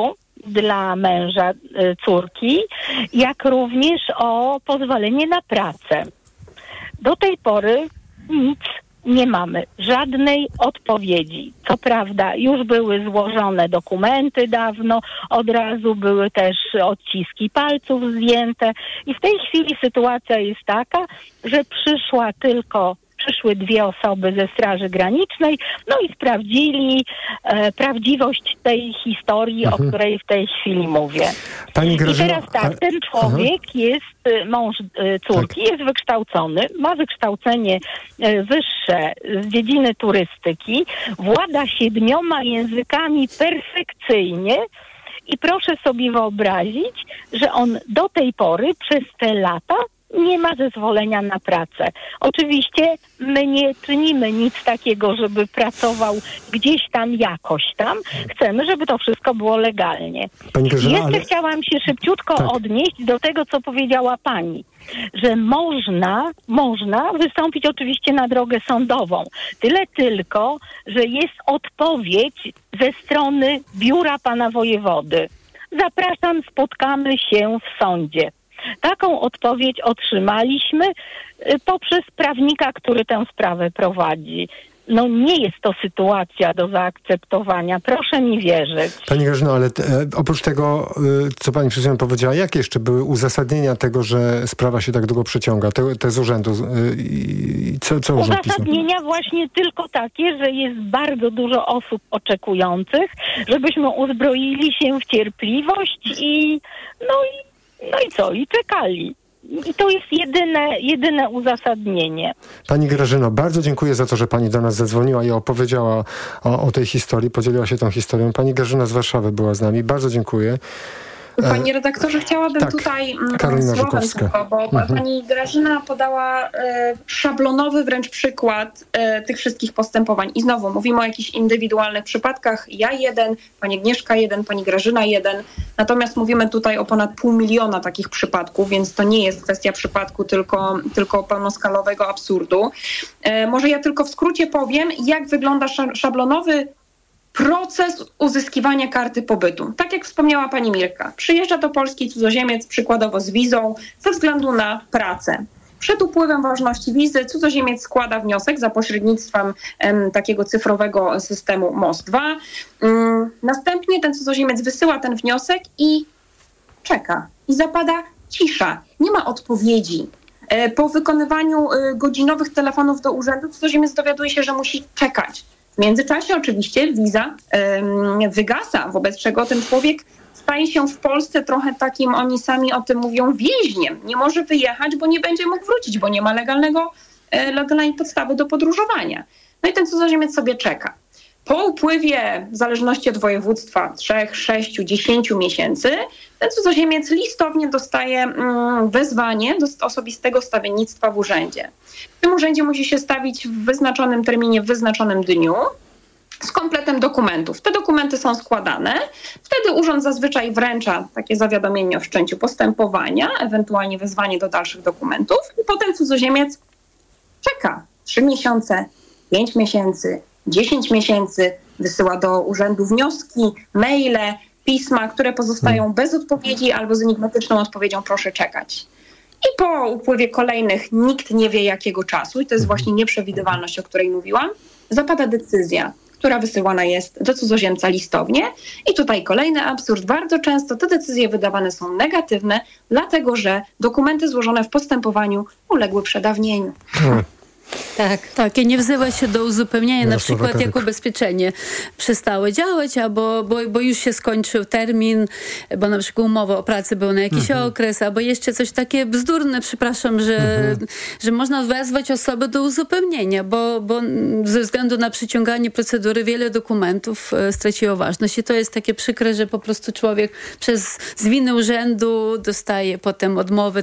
dla męża córki, jak również o pozwolenie na pracę. Do tej pory nic nie mamy, żadnej odpowiedzi. Co prawda już były złożone dokumenty dawno, od razu były też odciski palców zdjęte i w tej chwili sytuacja jest taka, że przyszły 2 osoby ze Straży Granicznej, no i sprawdzili prawdziwość tej historii, o której w tej chwili mówię. Pani Grażyno, i teraz tak, ten człowiek jest, mąż córki, jest wykształcony, ma wykształcenie wyższe z dziedziny turystyki, włada 7 językami perfekcyjnie i proszę sobie wyobrazić, że on do tej pory przez te lata nie ma zezwolenia na pracę. Oczywiście my nie czynimy nic takiego, żeby pracował gdzieś tam, jakoś tam. Chcemy, żeby to wszystko było legalnie. Jeszcze chciałam się szybciutko odnieść do tego, co powiedziała pani, że można wystąpić oczywiście na drogę sądową. Tyle tylko, że jest odpowiedź ze strony biura pana wojewody. Zapraszam, spotkamy się w sądzie. Taką odpowiedź otrzymaliśmy poprzez prawnika, który tę sprawę prowadzi. No nie jest to sytuacja do zaakceptowania. Proszę mi wierzyć. Pani Grażyno, ale oprócz tego, co pani przed chwilą powiedziała, jakie jeszcze były uzasadnienia tego, że sprawa się tak długo przeciąga? Te z urzędu. Co urząd pisał? Uzasadnienia właśnie tylko takie, że jest bardzo dużo osób oczekujących, żebyśmy uzbroili się w cierpliwość i czekali. I to jest jedyne uzasadnienie. Pani Grażyno, bardzo dziękuję za to, że pani do nas zadzwoniła i opowiedziała o tej historii, podzieliła się tą historią. Pani Grażyna z Warszawy była z nami. Bardzo dziękuję. Panie redaktorze, chciałabym tutaj słowem tylko, bo pani Grażyna podała szablonowy wręcz przykład tych wszystkich postępowań. I znowu mówimy o jakichś indywidualnych przypadkach. Ja 1, pani Agnieszka 1, pani Grażyna 1. Natomiast mówimy tutaj o ponad 500 000 takich przypadków, więc to nie jest kwestia przypadku, tylko pełnoskalowego absurdu. Może ja tylko w skrócie powiem, jak wygląda szablonowy proces uzyskiwania karty pobytu. Tak jak wspomniała pani Mirka, przyjeżdża do Polski cudzoziemiec przykładowo z wizą ze względu na pracę. Przed upływem ważności wizy cudzoziemiec składa wniosek za pośrednictwem takiego cyfrowego systemu MOS-2. Następnie ten cudzoziemiec wysyła ten wniosek i czeka. I zapada cisza. Nie ma odpowiedzi. Po wykonywaniu godzinowych telefonów do urzędu cudzoziemiec dowiaduje się, że musi czekać. W międzyczasie oczywiście wiza wygasa, wobec czego ten człowiek staje się w Polsce trochę takim, oni sami o tym mówią, więźniem. Nie może wyjechać, bo nie będzie mógł wrócić, bo nie ma legalnej podstawy do podróżowania. No i ten cudzoziemiec sobie czeka. Po upływie, w zależności od województwa, 3, 6, 10 miesięcy, ten cudzoziemiec listownie dostaje wezwanie do osobistego stawiennictwa w urzędzie. W tym urzędzie musi się stawić w wyznaczonym terminie, w wyznaczonym dniu z kompletem dokumentów. Te dokumenty są składane. Wtedy urząd zazwyczaj wręcza takie zawiadomienie o wszczęciu postępowania, ewentualnie wezwanie do dalszych dokumentów i potem cudzoziemiec czeka 3 miesiące, 5 miesięcy, 10 miesięcy, wysyła do urzędu wnioski, maile, pisma, które pozostają bez odpowiedzi albo z enigmatyczną odpowiedzią proszę czekać. I po upływie kolejnych, nikt nie wie jakiego czasu, i to jest właśnie nieprzewidywalność, o której mówiłam, zapada decyzja, która wysyłana jest do cudzoziemca listownie. I tutaj kolejny absurd. Bardzo często te decyzje wydawane są negatywne, dlatego że dokumenty złożone w postępowaniu uległy przedawnieniu. Tak, i nie wzywa się do uzupełnienia, na przykład jak ubezpieczenie przestało działać, bo już się skończył termin, bo na przykład umowa o pracę była na jakiś okres, albo jeszcze coś takie bzdurne, przepraszam, że można wezwać osobę do uzupełnienia, bo ze względu na przyciąganie procedury wiele dokumentów straciło ważność i to jest takie przykre, że po prostu człowiek z winy urzędu dostaje potem odmowę.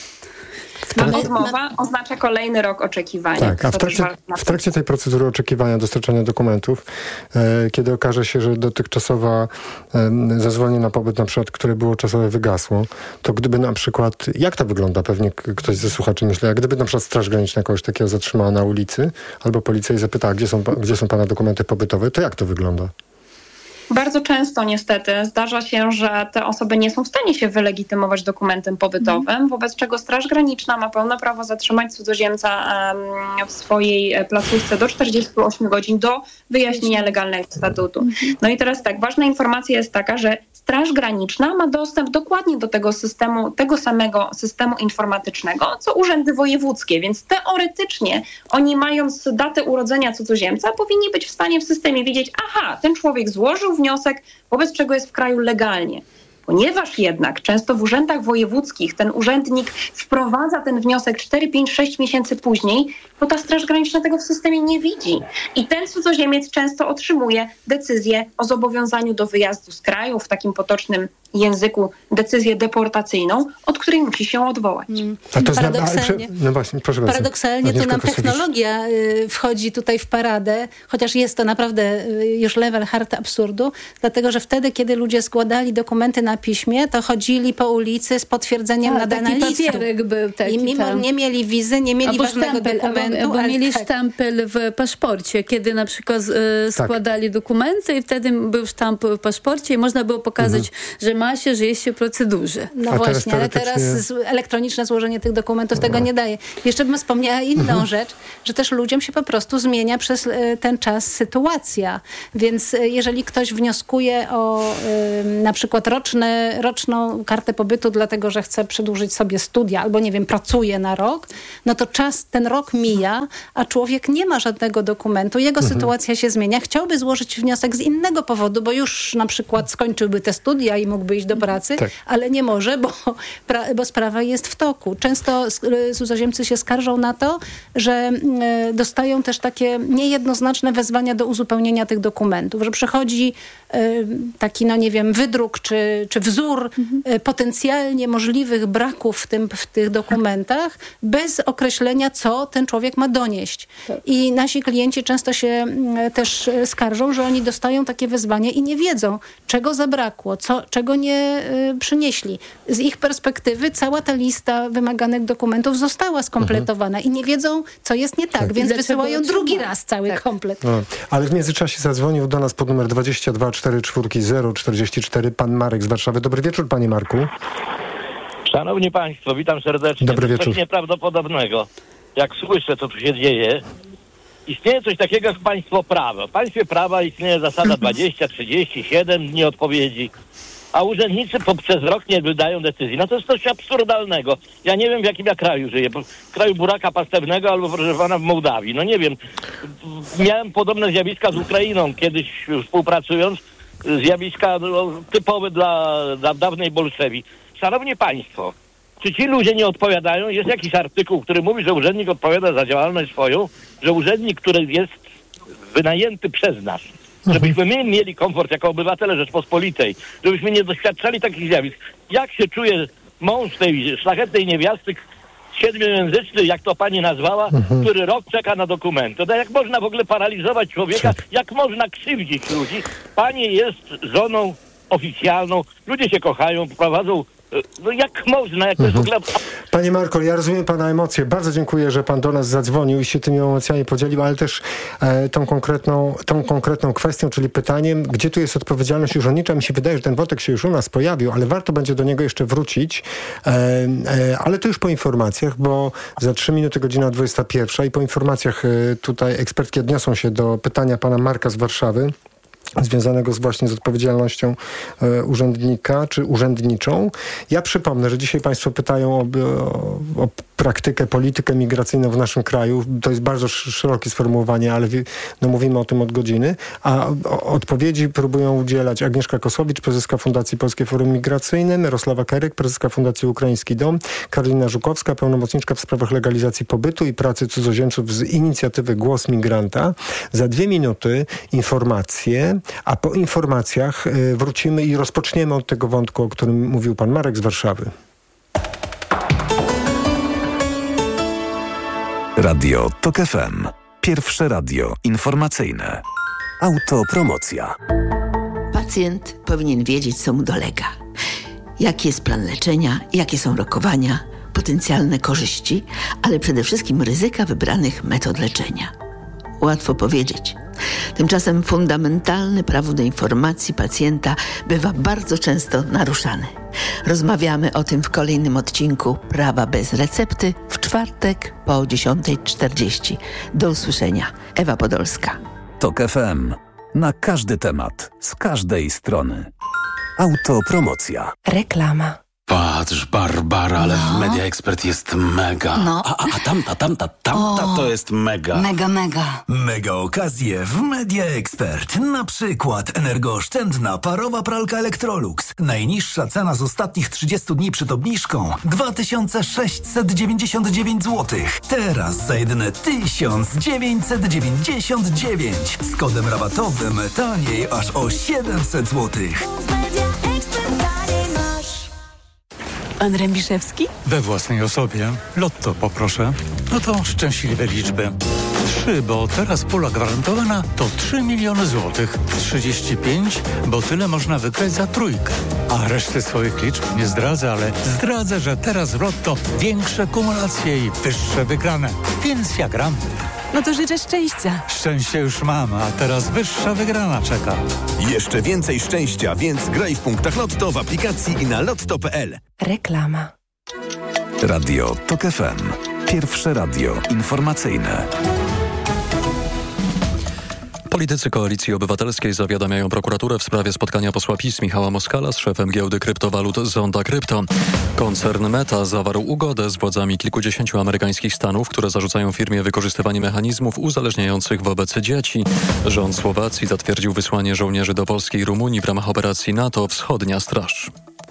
Odmowa oznacza kolejny rok oczekiwania. Tak, a w trakcie tej procedury oczekiwania dostarczania dokumentów, kiedy okaże się, że dotychczasowe zezwolenie na pobyt, na przykład, które było czasowe, wygasło, to gdyby na przykład, jak to wygląda, pewnie ktoś ze słuchaczy myśli, jak gdyby na przykład Straż Graniczna kogoś takiego zatrzymała na ulicy, albo policja i zapytała, gdzie są pana dokumenty pobytowe, to jak to wygląda? Bardzo często niestety zdarza się, że te osoby nie są w stanie się wylegitymować dokumentem pobytowym, wobec czego Straż Graniczna ma pełne prawo zatrzymać cudzoziemca w swojej placówce do 48 godzin do wyjaśnienia legalnego statutu. No i teraz tak, ważna informacja jest taka, że Straż Graniczna ma dostęp dokładnie do tego systemu, tego samego systemu informatycznego, co urzędy wojewódzkie, więc teoretycznie oni, mając datę urodzenia cudzoziemca, powinni być w stanie w systemie wiedzieć, aha, ten człowiek złożył wniosek, wobec czego jest w kraju legalnie. Ponieważ jednak często w urzędach wojewódzkich ten urzędnik wprowadza ten wniosek 4, 5, 6 miesięcy później, to ta Straż Graniczna tego w systemie nie widzi. I ten cudzoziemiec często otrzymuje decyzję o zobowiązaniu do wyjazdu z kraju, w takim potocznym języku decyzję deportacyjną, od której musi się odwołać. Paradoksalnie to nam technologia wchodzi tutaj w paradę, chociaż jest to naprawdę już level hard absurdu, dlatego że wtedy, kiedy ludzie składali dokumenty na piśmie, to chodzili po ulicy z potwierdzeniem nadania listu. Był taki, i mimo nie mieli wizy, nie mieli ważnego dokumentu. Bo mieli sztampel w paszporcie, kiedy na przykład składali dokumenty i wtedy był sztamp w paszporcie i można było pokazać, że ma się, że jest się w procedurze. No właśnie, ale teraz elektroniczne złożenie tych dokumentów tego nie daje. Jeszcze bym wspomniała inną rzecz, że też ludziom się po prostu zmienia przez ten czas sytuacja. Więc jeżeli ktoś wnioskuje o na przykład roczną kartę pobytu, dlatego że chce przedłużyć sobie studia albo nie wiem, pracuje na rok, no to ten rok mija, a człowiek nie ma żadnego dokumentu, jego sytuacja się zmienia. Chciałby złożyć wniosek z innego powodu, bo już na przykład skończyłby te studia i mógłby iść do pracy, ale nie może, bo sprawa jest w toku. Często cudzoziemcy się skarżą na to, że dostają też takie niejednoznaczne wezwania do uzupełnienia tych dokumentów, że przychodzi taki, no nie wiem, wydruk czy wzór potencjalnie możliwych braków w tych dokumentach bez określenia, co ten człowiek ma donieść. I nasi klienci często się też skarżą, że oni dostają takie wezwanie i nie wiedzą, czego zabrakło, czego nie przynieśli. Z ich perspektywy cała ta lista wymaganych dokumentów została skompletowana i nie wiedzą, co jest nie tak, więc wysyłają drugi raz cały komplet. No, ale w międzyczasie zadzwonił do nas pod numer 22 44 044 pan Marek z Warszawy. Dobry wieczór, panie Marku. Szanowni Państwo, witam serdecznie. Dobry wieczór. Coś nieprawdopodobnego. Jak słyszę, co tu się dzieje, istnieje coś takiego jak państwo prawa. W państwie prawa istnieje zasada 20, 37 dni odpowiedzi, a urzędnicy przez rok nie wydają decyzji. No to jest coś absurdalnego. Ja nie wiem, w jakim ja kraju żyję. W kraju buraka pastewnego albo, proszę pana, w Mołdawii. No nie wiem. Miałem podobne zjawiska z Ukrainą kiedyś współpracując. Zjawiska typowe dla dawnej Bolszewii. Szanowni Państwo, czy ci ludzie nie odpowiadają? Jest jakiś artykuł, który mówi, że urzędnik odpowiada za działalność swoją, że urzędnik, który jest wynajęty przez nas, żebyśmy my mieli komfort jako obywatele Rzeczpospolitej, żebyśmy nie doświadczali takich zjawisk. Jak się czuje mąż tej szlachetnej niewiasty, 7-języczny, jak to pani nazwała, który rok czeka na dokumenty. No jak można w ogóle paraliżować człowieka? Jak można krzywdzić ludzi? Pani jest żoną oficjalną, ludzie się kochają, prowadzą. No jak można? Jak to jest w ogóle... Panie Marko, ja rozumiem pana emocje. Bardzo dziękuję, że pan do nas zadzwonił i się tymi emocjami podzielił, ale też tą konkretną kwestią, czyli pytaniem, gdzie tu jest odpowiedzialność urzędnicza. Mi się wydaje, że ten wątek się już u nas pojawił, ale warto będzie do niego jeszcze wrócić. Ale to już po informacjach, bo za 3 minuty godzina 21 i po informacjach tutaj ekspertki odniosą się do pytania pana Marka z Warszawy, związanego właśnie z odpowiedzialnością urzędnika czy urzędniczą. Ja przypomnę, że dzisiaj państwo pytają o praktykę, politykę migracyjną w naszym kraju. To jest bardzo szerokie sformułowanie, ale mówimy o tym od godziny. A odpowiedzi próbują udzielać Agnieszka Kosowicz, prezeska Fundacji Polskie Forum Migracyjne, Mirosława Keryk, prezeska Fundacji Ukraiński Dom, Karolina Żukowska, pełnomocniczka w sprawach legalizacji pobytu i pracy cudzoziemców z inicjatywy Głos Migranta. Za 2 minuty informacje, a po informacjach wrócimy i rozpoczniemy od tego wątku, o którym mówił pan Marek z Warszawy. Radio TOK FM. Pierwsze radio informacyjne. Autopromocja. Pacjent powinien wiedzieć, co mu dolega. Jaki jest plan leczenia, jakie są rokowania, potencjalne korzyści, ale przede wszystkim ryzyka wybranych metod leczenia. Łatwo powiedzieć. Tymczasem fundamentalne prawo do informacji pacjenta bywa bardzo często naruszane. Rozmawiamy o tym w kolejnym odcinku Prawa bez recepty w czwartek po 10:40. Do usłyszenia. Ewa Podolska. TOK FM. Na każdy temat, z każdej strony. Autopromocja. Reklama. Patrz, Barbara, ale w Media Expert jest mega. No. A tamta to jest mega. Mega. Mega okazje w Media Expert. Na przykład energooszczędna parowa pralka Electrolux. Najniższa cena z ostatnich 30 dni przed obniżką 2699 zł. Teraz za jedyne 1999. Z kodem rabatowym taniej aż o 700 zł. Pan Rębiszewski? We własnej osobie. Lotto poproszę. No to szczęśliwe liczby. 3, bo teraz pula gwarantowana to 3 miliony złotych. 35, bo tyle można wygrać za trójkę. A reszty swoich liczb nie zdradzę, ale zdradzę, że teraz w Lotto większe kumulacje i wyższe wygrane. Więc ja gram. No to życzę szczęścia. Szczęście już mam, a teraz wyższa wygrana czeka. Jeszcze więcej szczęścia, więc graj w punktach Lotto w aplikacji i na lotto.pl. Reklama. Radio TOK FM. Pierwsze radio informacyjne. Politycy Koalicji Obywatelskiej zawiadamiają prokuraturę w sprawie spotkania posła PiS Michała Moskala z szefem giełdy kryptowalut Zonda Krypto. Koncern Meta zawarł ugodę z władzami kilkudziesięciu amerykańskich stanów, które zarzucają firmie wykorzystywanie mechanizmów uzależniających wobec dzieci. Rząd Słowacji zatwierdził wysłanie żołnierzy do Polski i Rumunii w ramach operacji NATO Wschodnia Straż.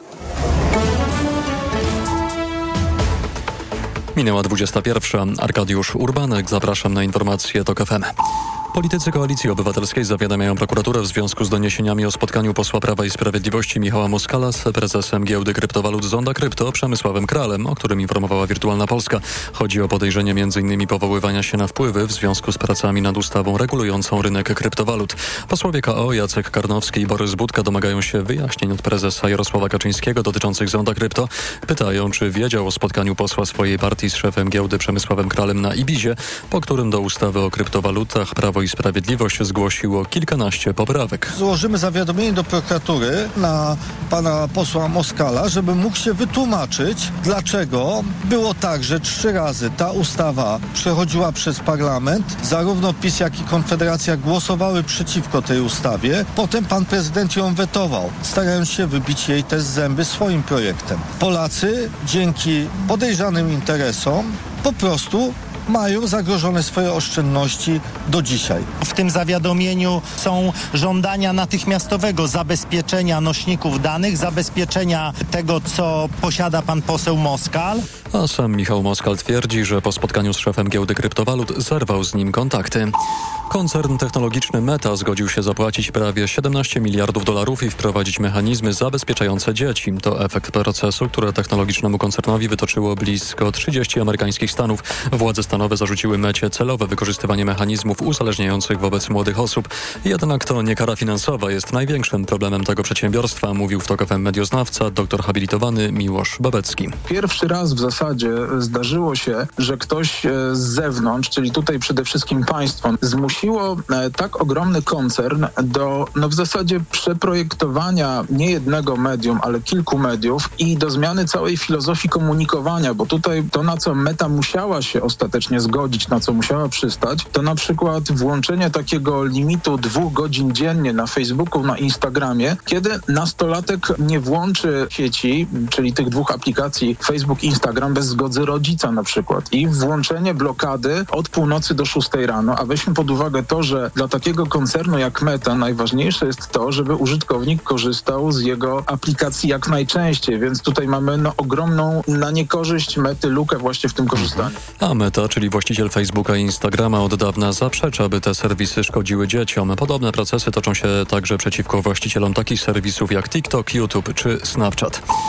Minęła 21. Arkadiusz Urbanek. Zapraszam na informacje TOK FM. Politycy Koalicji Obywatelskiej zawiadamiają prokuraturę w związku z doniesieniami o spotkaniu posła Prawa i Sprawiedliwości Michała Moskala z prezesem giełdy kryptowalut Zonda Krypto Przemysławem Kralem, o którym informowała Wirtualna Polska. Chodzi o podejrzenie m.in. powoływania się na wpływy w związku z pracami nad ustawą regulującą rynek kryptowalut. Posłowie KO Jacek Karnowski i Borys Budka domagają się wyjaśnień od prezesa Jarosława Kaczyńskiego dotyczących Zonda Krypto. Pytają, czy wiedział o spotkaniu posła swojej partii z szefem giełdy Przemysławem Kralem na Ibizie, po którym do ustawy o kryptowalutach Prawo i Sprawiedliwość zgłosiło kilkanaście poprawek. Złożymy zawiadomienie do prokuratury na pana posła Moskala, żeby mógł się wytłumaczyć, dlaczego było tak, że 3 razy ta ustawa przechodziła przez parlament. Zarówno PiS, jak i Konfederacja głosowały przeciwko tej ustawie. Potem pan prezydent ją wetował, starając się wybić jej też zęby swoim projektem. Polacy dzięki podejrzanym interesom po prostu mają zagrożone swoje oszczędności do dzisiaj. W tym zawiadomieniu są żądania natychmiastowego zabezpieczenia nośników danych, zabezpieczenia tego, co posiada pan poseł Moskal. A sam Michał Moskal twierdzi, że po spotkaniu z szefem giełdy kryptowalut zerwał z nim kontakty. Koncern technologiczny Meta zgodził się zapłacić prawie $17 miliardów i wprowadzić mechanizmy zabezpieczające dzieci. To efekt procesu, który technologicznemu koncernowi wytoczyło blisko 30 amerykańskich stanów. Władze stanowe zarzuciły Mecie celowe wykorzystywanie mechanizmów uzależniających wobec młodych osób. Jednak to nie kara finansowa jest największym problemem tego przedsiębiorstwa, mówił w TOK FM medioznawca, doktor habilitowany Miłosz Babecki. Pierwszy raz w zasadzie zdarzyło się, że ktoś z zewnątrz, czyli tutaj przede wszystkim państwo, zmusiło tak ogromny koncern do w zasadzie przeprojektowania nie jednego medium, ale kilku mediów i do zmiany całej filozofii komunikowania, bo tutaj to, na co Meta musiała się ostatecznie zgodzić, na co musiała przystać, to na przykład włączenie takiego limitu 2 godzin dziennie na Facebooku, na Instagramie, kiedy nastolatek nie włączy sieci, czyli tych 2 aplikacji Facebook i Instagram bez zgody rodzica na przykład i włączenie blokady od północy do 6 rano, a weźmy pod uwagę to, że dla takiego koncernu jak Meta najważniejsze jest to, żeby użytkownik korzystał z jego aplikacji jak najczęściej, więc tutaj mamy ogromną na niekorzyść Mety lukę właśnie w tym korzystaniu. A Meta, czyli właściciel Facebooka i Instagrama, od dawna zaprzecza, by te serwisy szkodziły dzieciom. Podobne procesy toczą się także przeciwko właścicielom takich serwisów jak TikTok, YouTube czy Snapchat.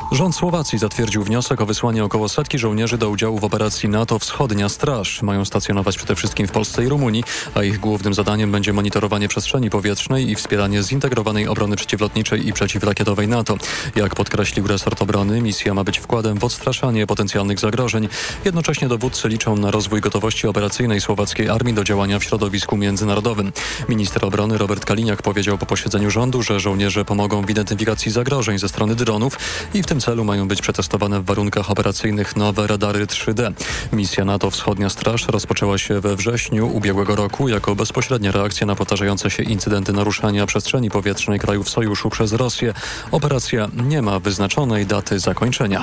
Rząd Słowacji zatwierdził wniosek o wysłanie około 100 żołnierzy do udziału w operacji NATO Wschodnia Straż. Mają stacjonować przede wszystkim w Polsce i Rumunii, a ich głównym zadaniem będzie monitorowanie przestrzeni powietrznej i wspieranie zintegrowanej obrony przeciwlotniczej i przeciwrakietowej NATO. Jak podkreślił resort obrony, misja ma być wkładem w odstraszanie potencjalnych zagrożeń. Jednocześnie dowódcy liczą na rozwój gotowości operacyjnej słowackiej armii do działania w środowisku międzynarodowym. Minister obrony Robert Kaliniak powiedział po posiedzeniu rządu, że żołnierze pomogą w identyfikacji zagrożeń ze strony dronów i w tym celu mają być przetestowane w warunkach operacyjnych nowe radary 3D. Misja NATO Wschodnia Straż rozpoczęła się we wrześniu ubiegłego roku jako bezpośrednia reakcja na powtarzające się incydenty naruszania przestrzeni powietrznej krajów sojuszu przez Rosję. Operacja nie ma wyznaczonej daty zakończenia.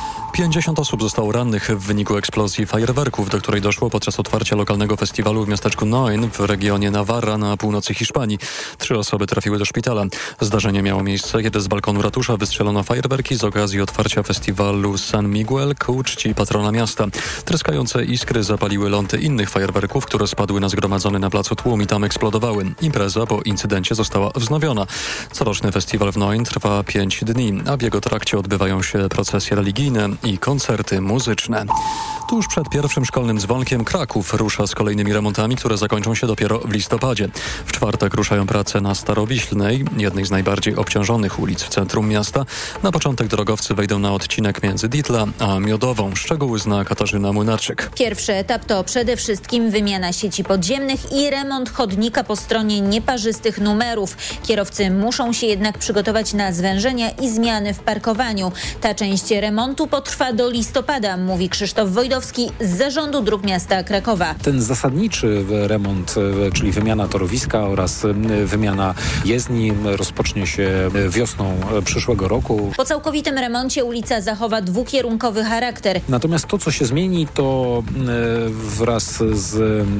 50 osób zostało rannych w wyniku eksplozji fajerwerków, do której doszło podczas otwarcia lokalnego festiwalu w miasteczku Noin w regionie Navarra na północy Hiszpanii. 3 osoby trafiły do szpitala. Zdarzenie miało miejsce, kiedy z balkonu ratusza wystrzelono fajerwerki z okazji otwarcia festiwalu San Miguel ku czci patrona miasta. Tryskające iskry zapaliły ląty innych fajerwerków, które spadły na zgromadzony na placu tłum i tam eksplodowały. Impreza po incydencie została wznowiona. Coroczny festiwal w Noin trwa 5 dni, a w jego trakcie odbywają się procesje religijne i koncerty muzyczne. Tuż przed pierwszym szkolnym dzwonkiem Kraków rusza z kolejnymi remontami, które zakończą się dopiero w listopadzie. W czwartek ruszają prace na Starowiślnej, jednej z najbardziej obciążonych ulic w centrum miasta. Na początek drogowcy wejdą na odcinek między Ditla a Miodową. Szczegóły zna Katarzyna Młynarczyk. Pierwszy etap to przede wszystkim wymiana sieci podziemnych i remont chodnika po stronie nieparzystych numerów. Kierowcy muszą się jednak przygotować na zwężenia i zmiany w parkowaniu. Ta część remontu potrwa do listopada, mówi Krzysztof Wojdowski z Zarządu Dróg Miasta Krakowa. Ten zasadniczy remont, czyli wymiana torowiska oraz wymiana jezdni rozpocznie się wiosną przyszłego roku. Po całkowitym remoncie ulica zachowa dwukierunkowy charakter. Natomiast to, co się zmieni, to wraz z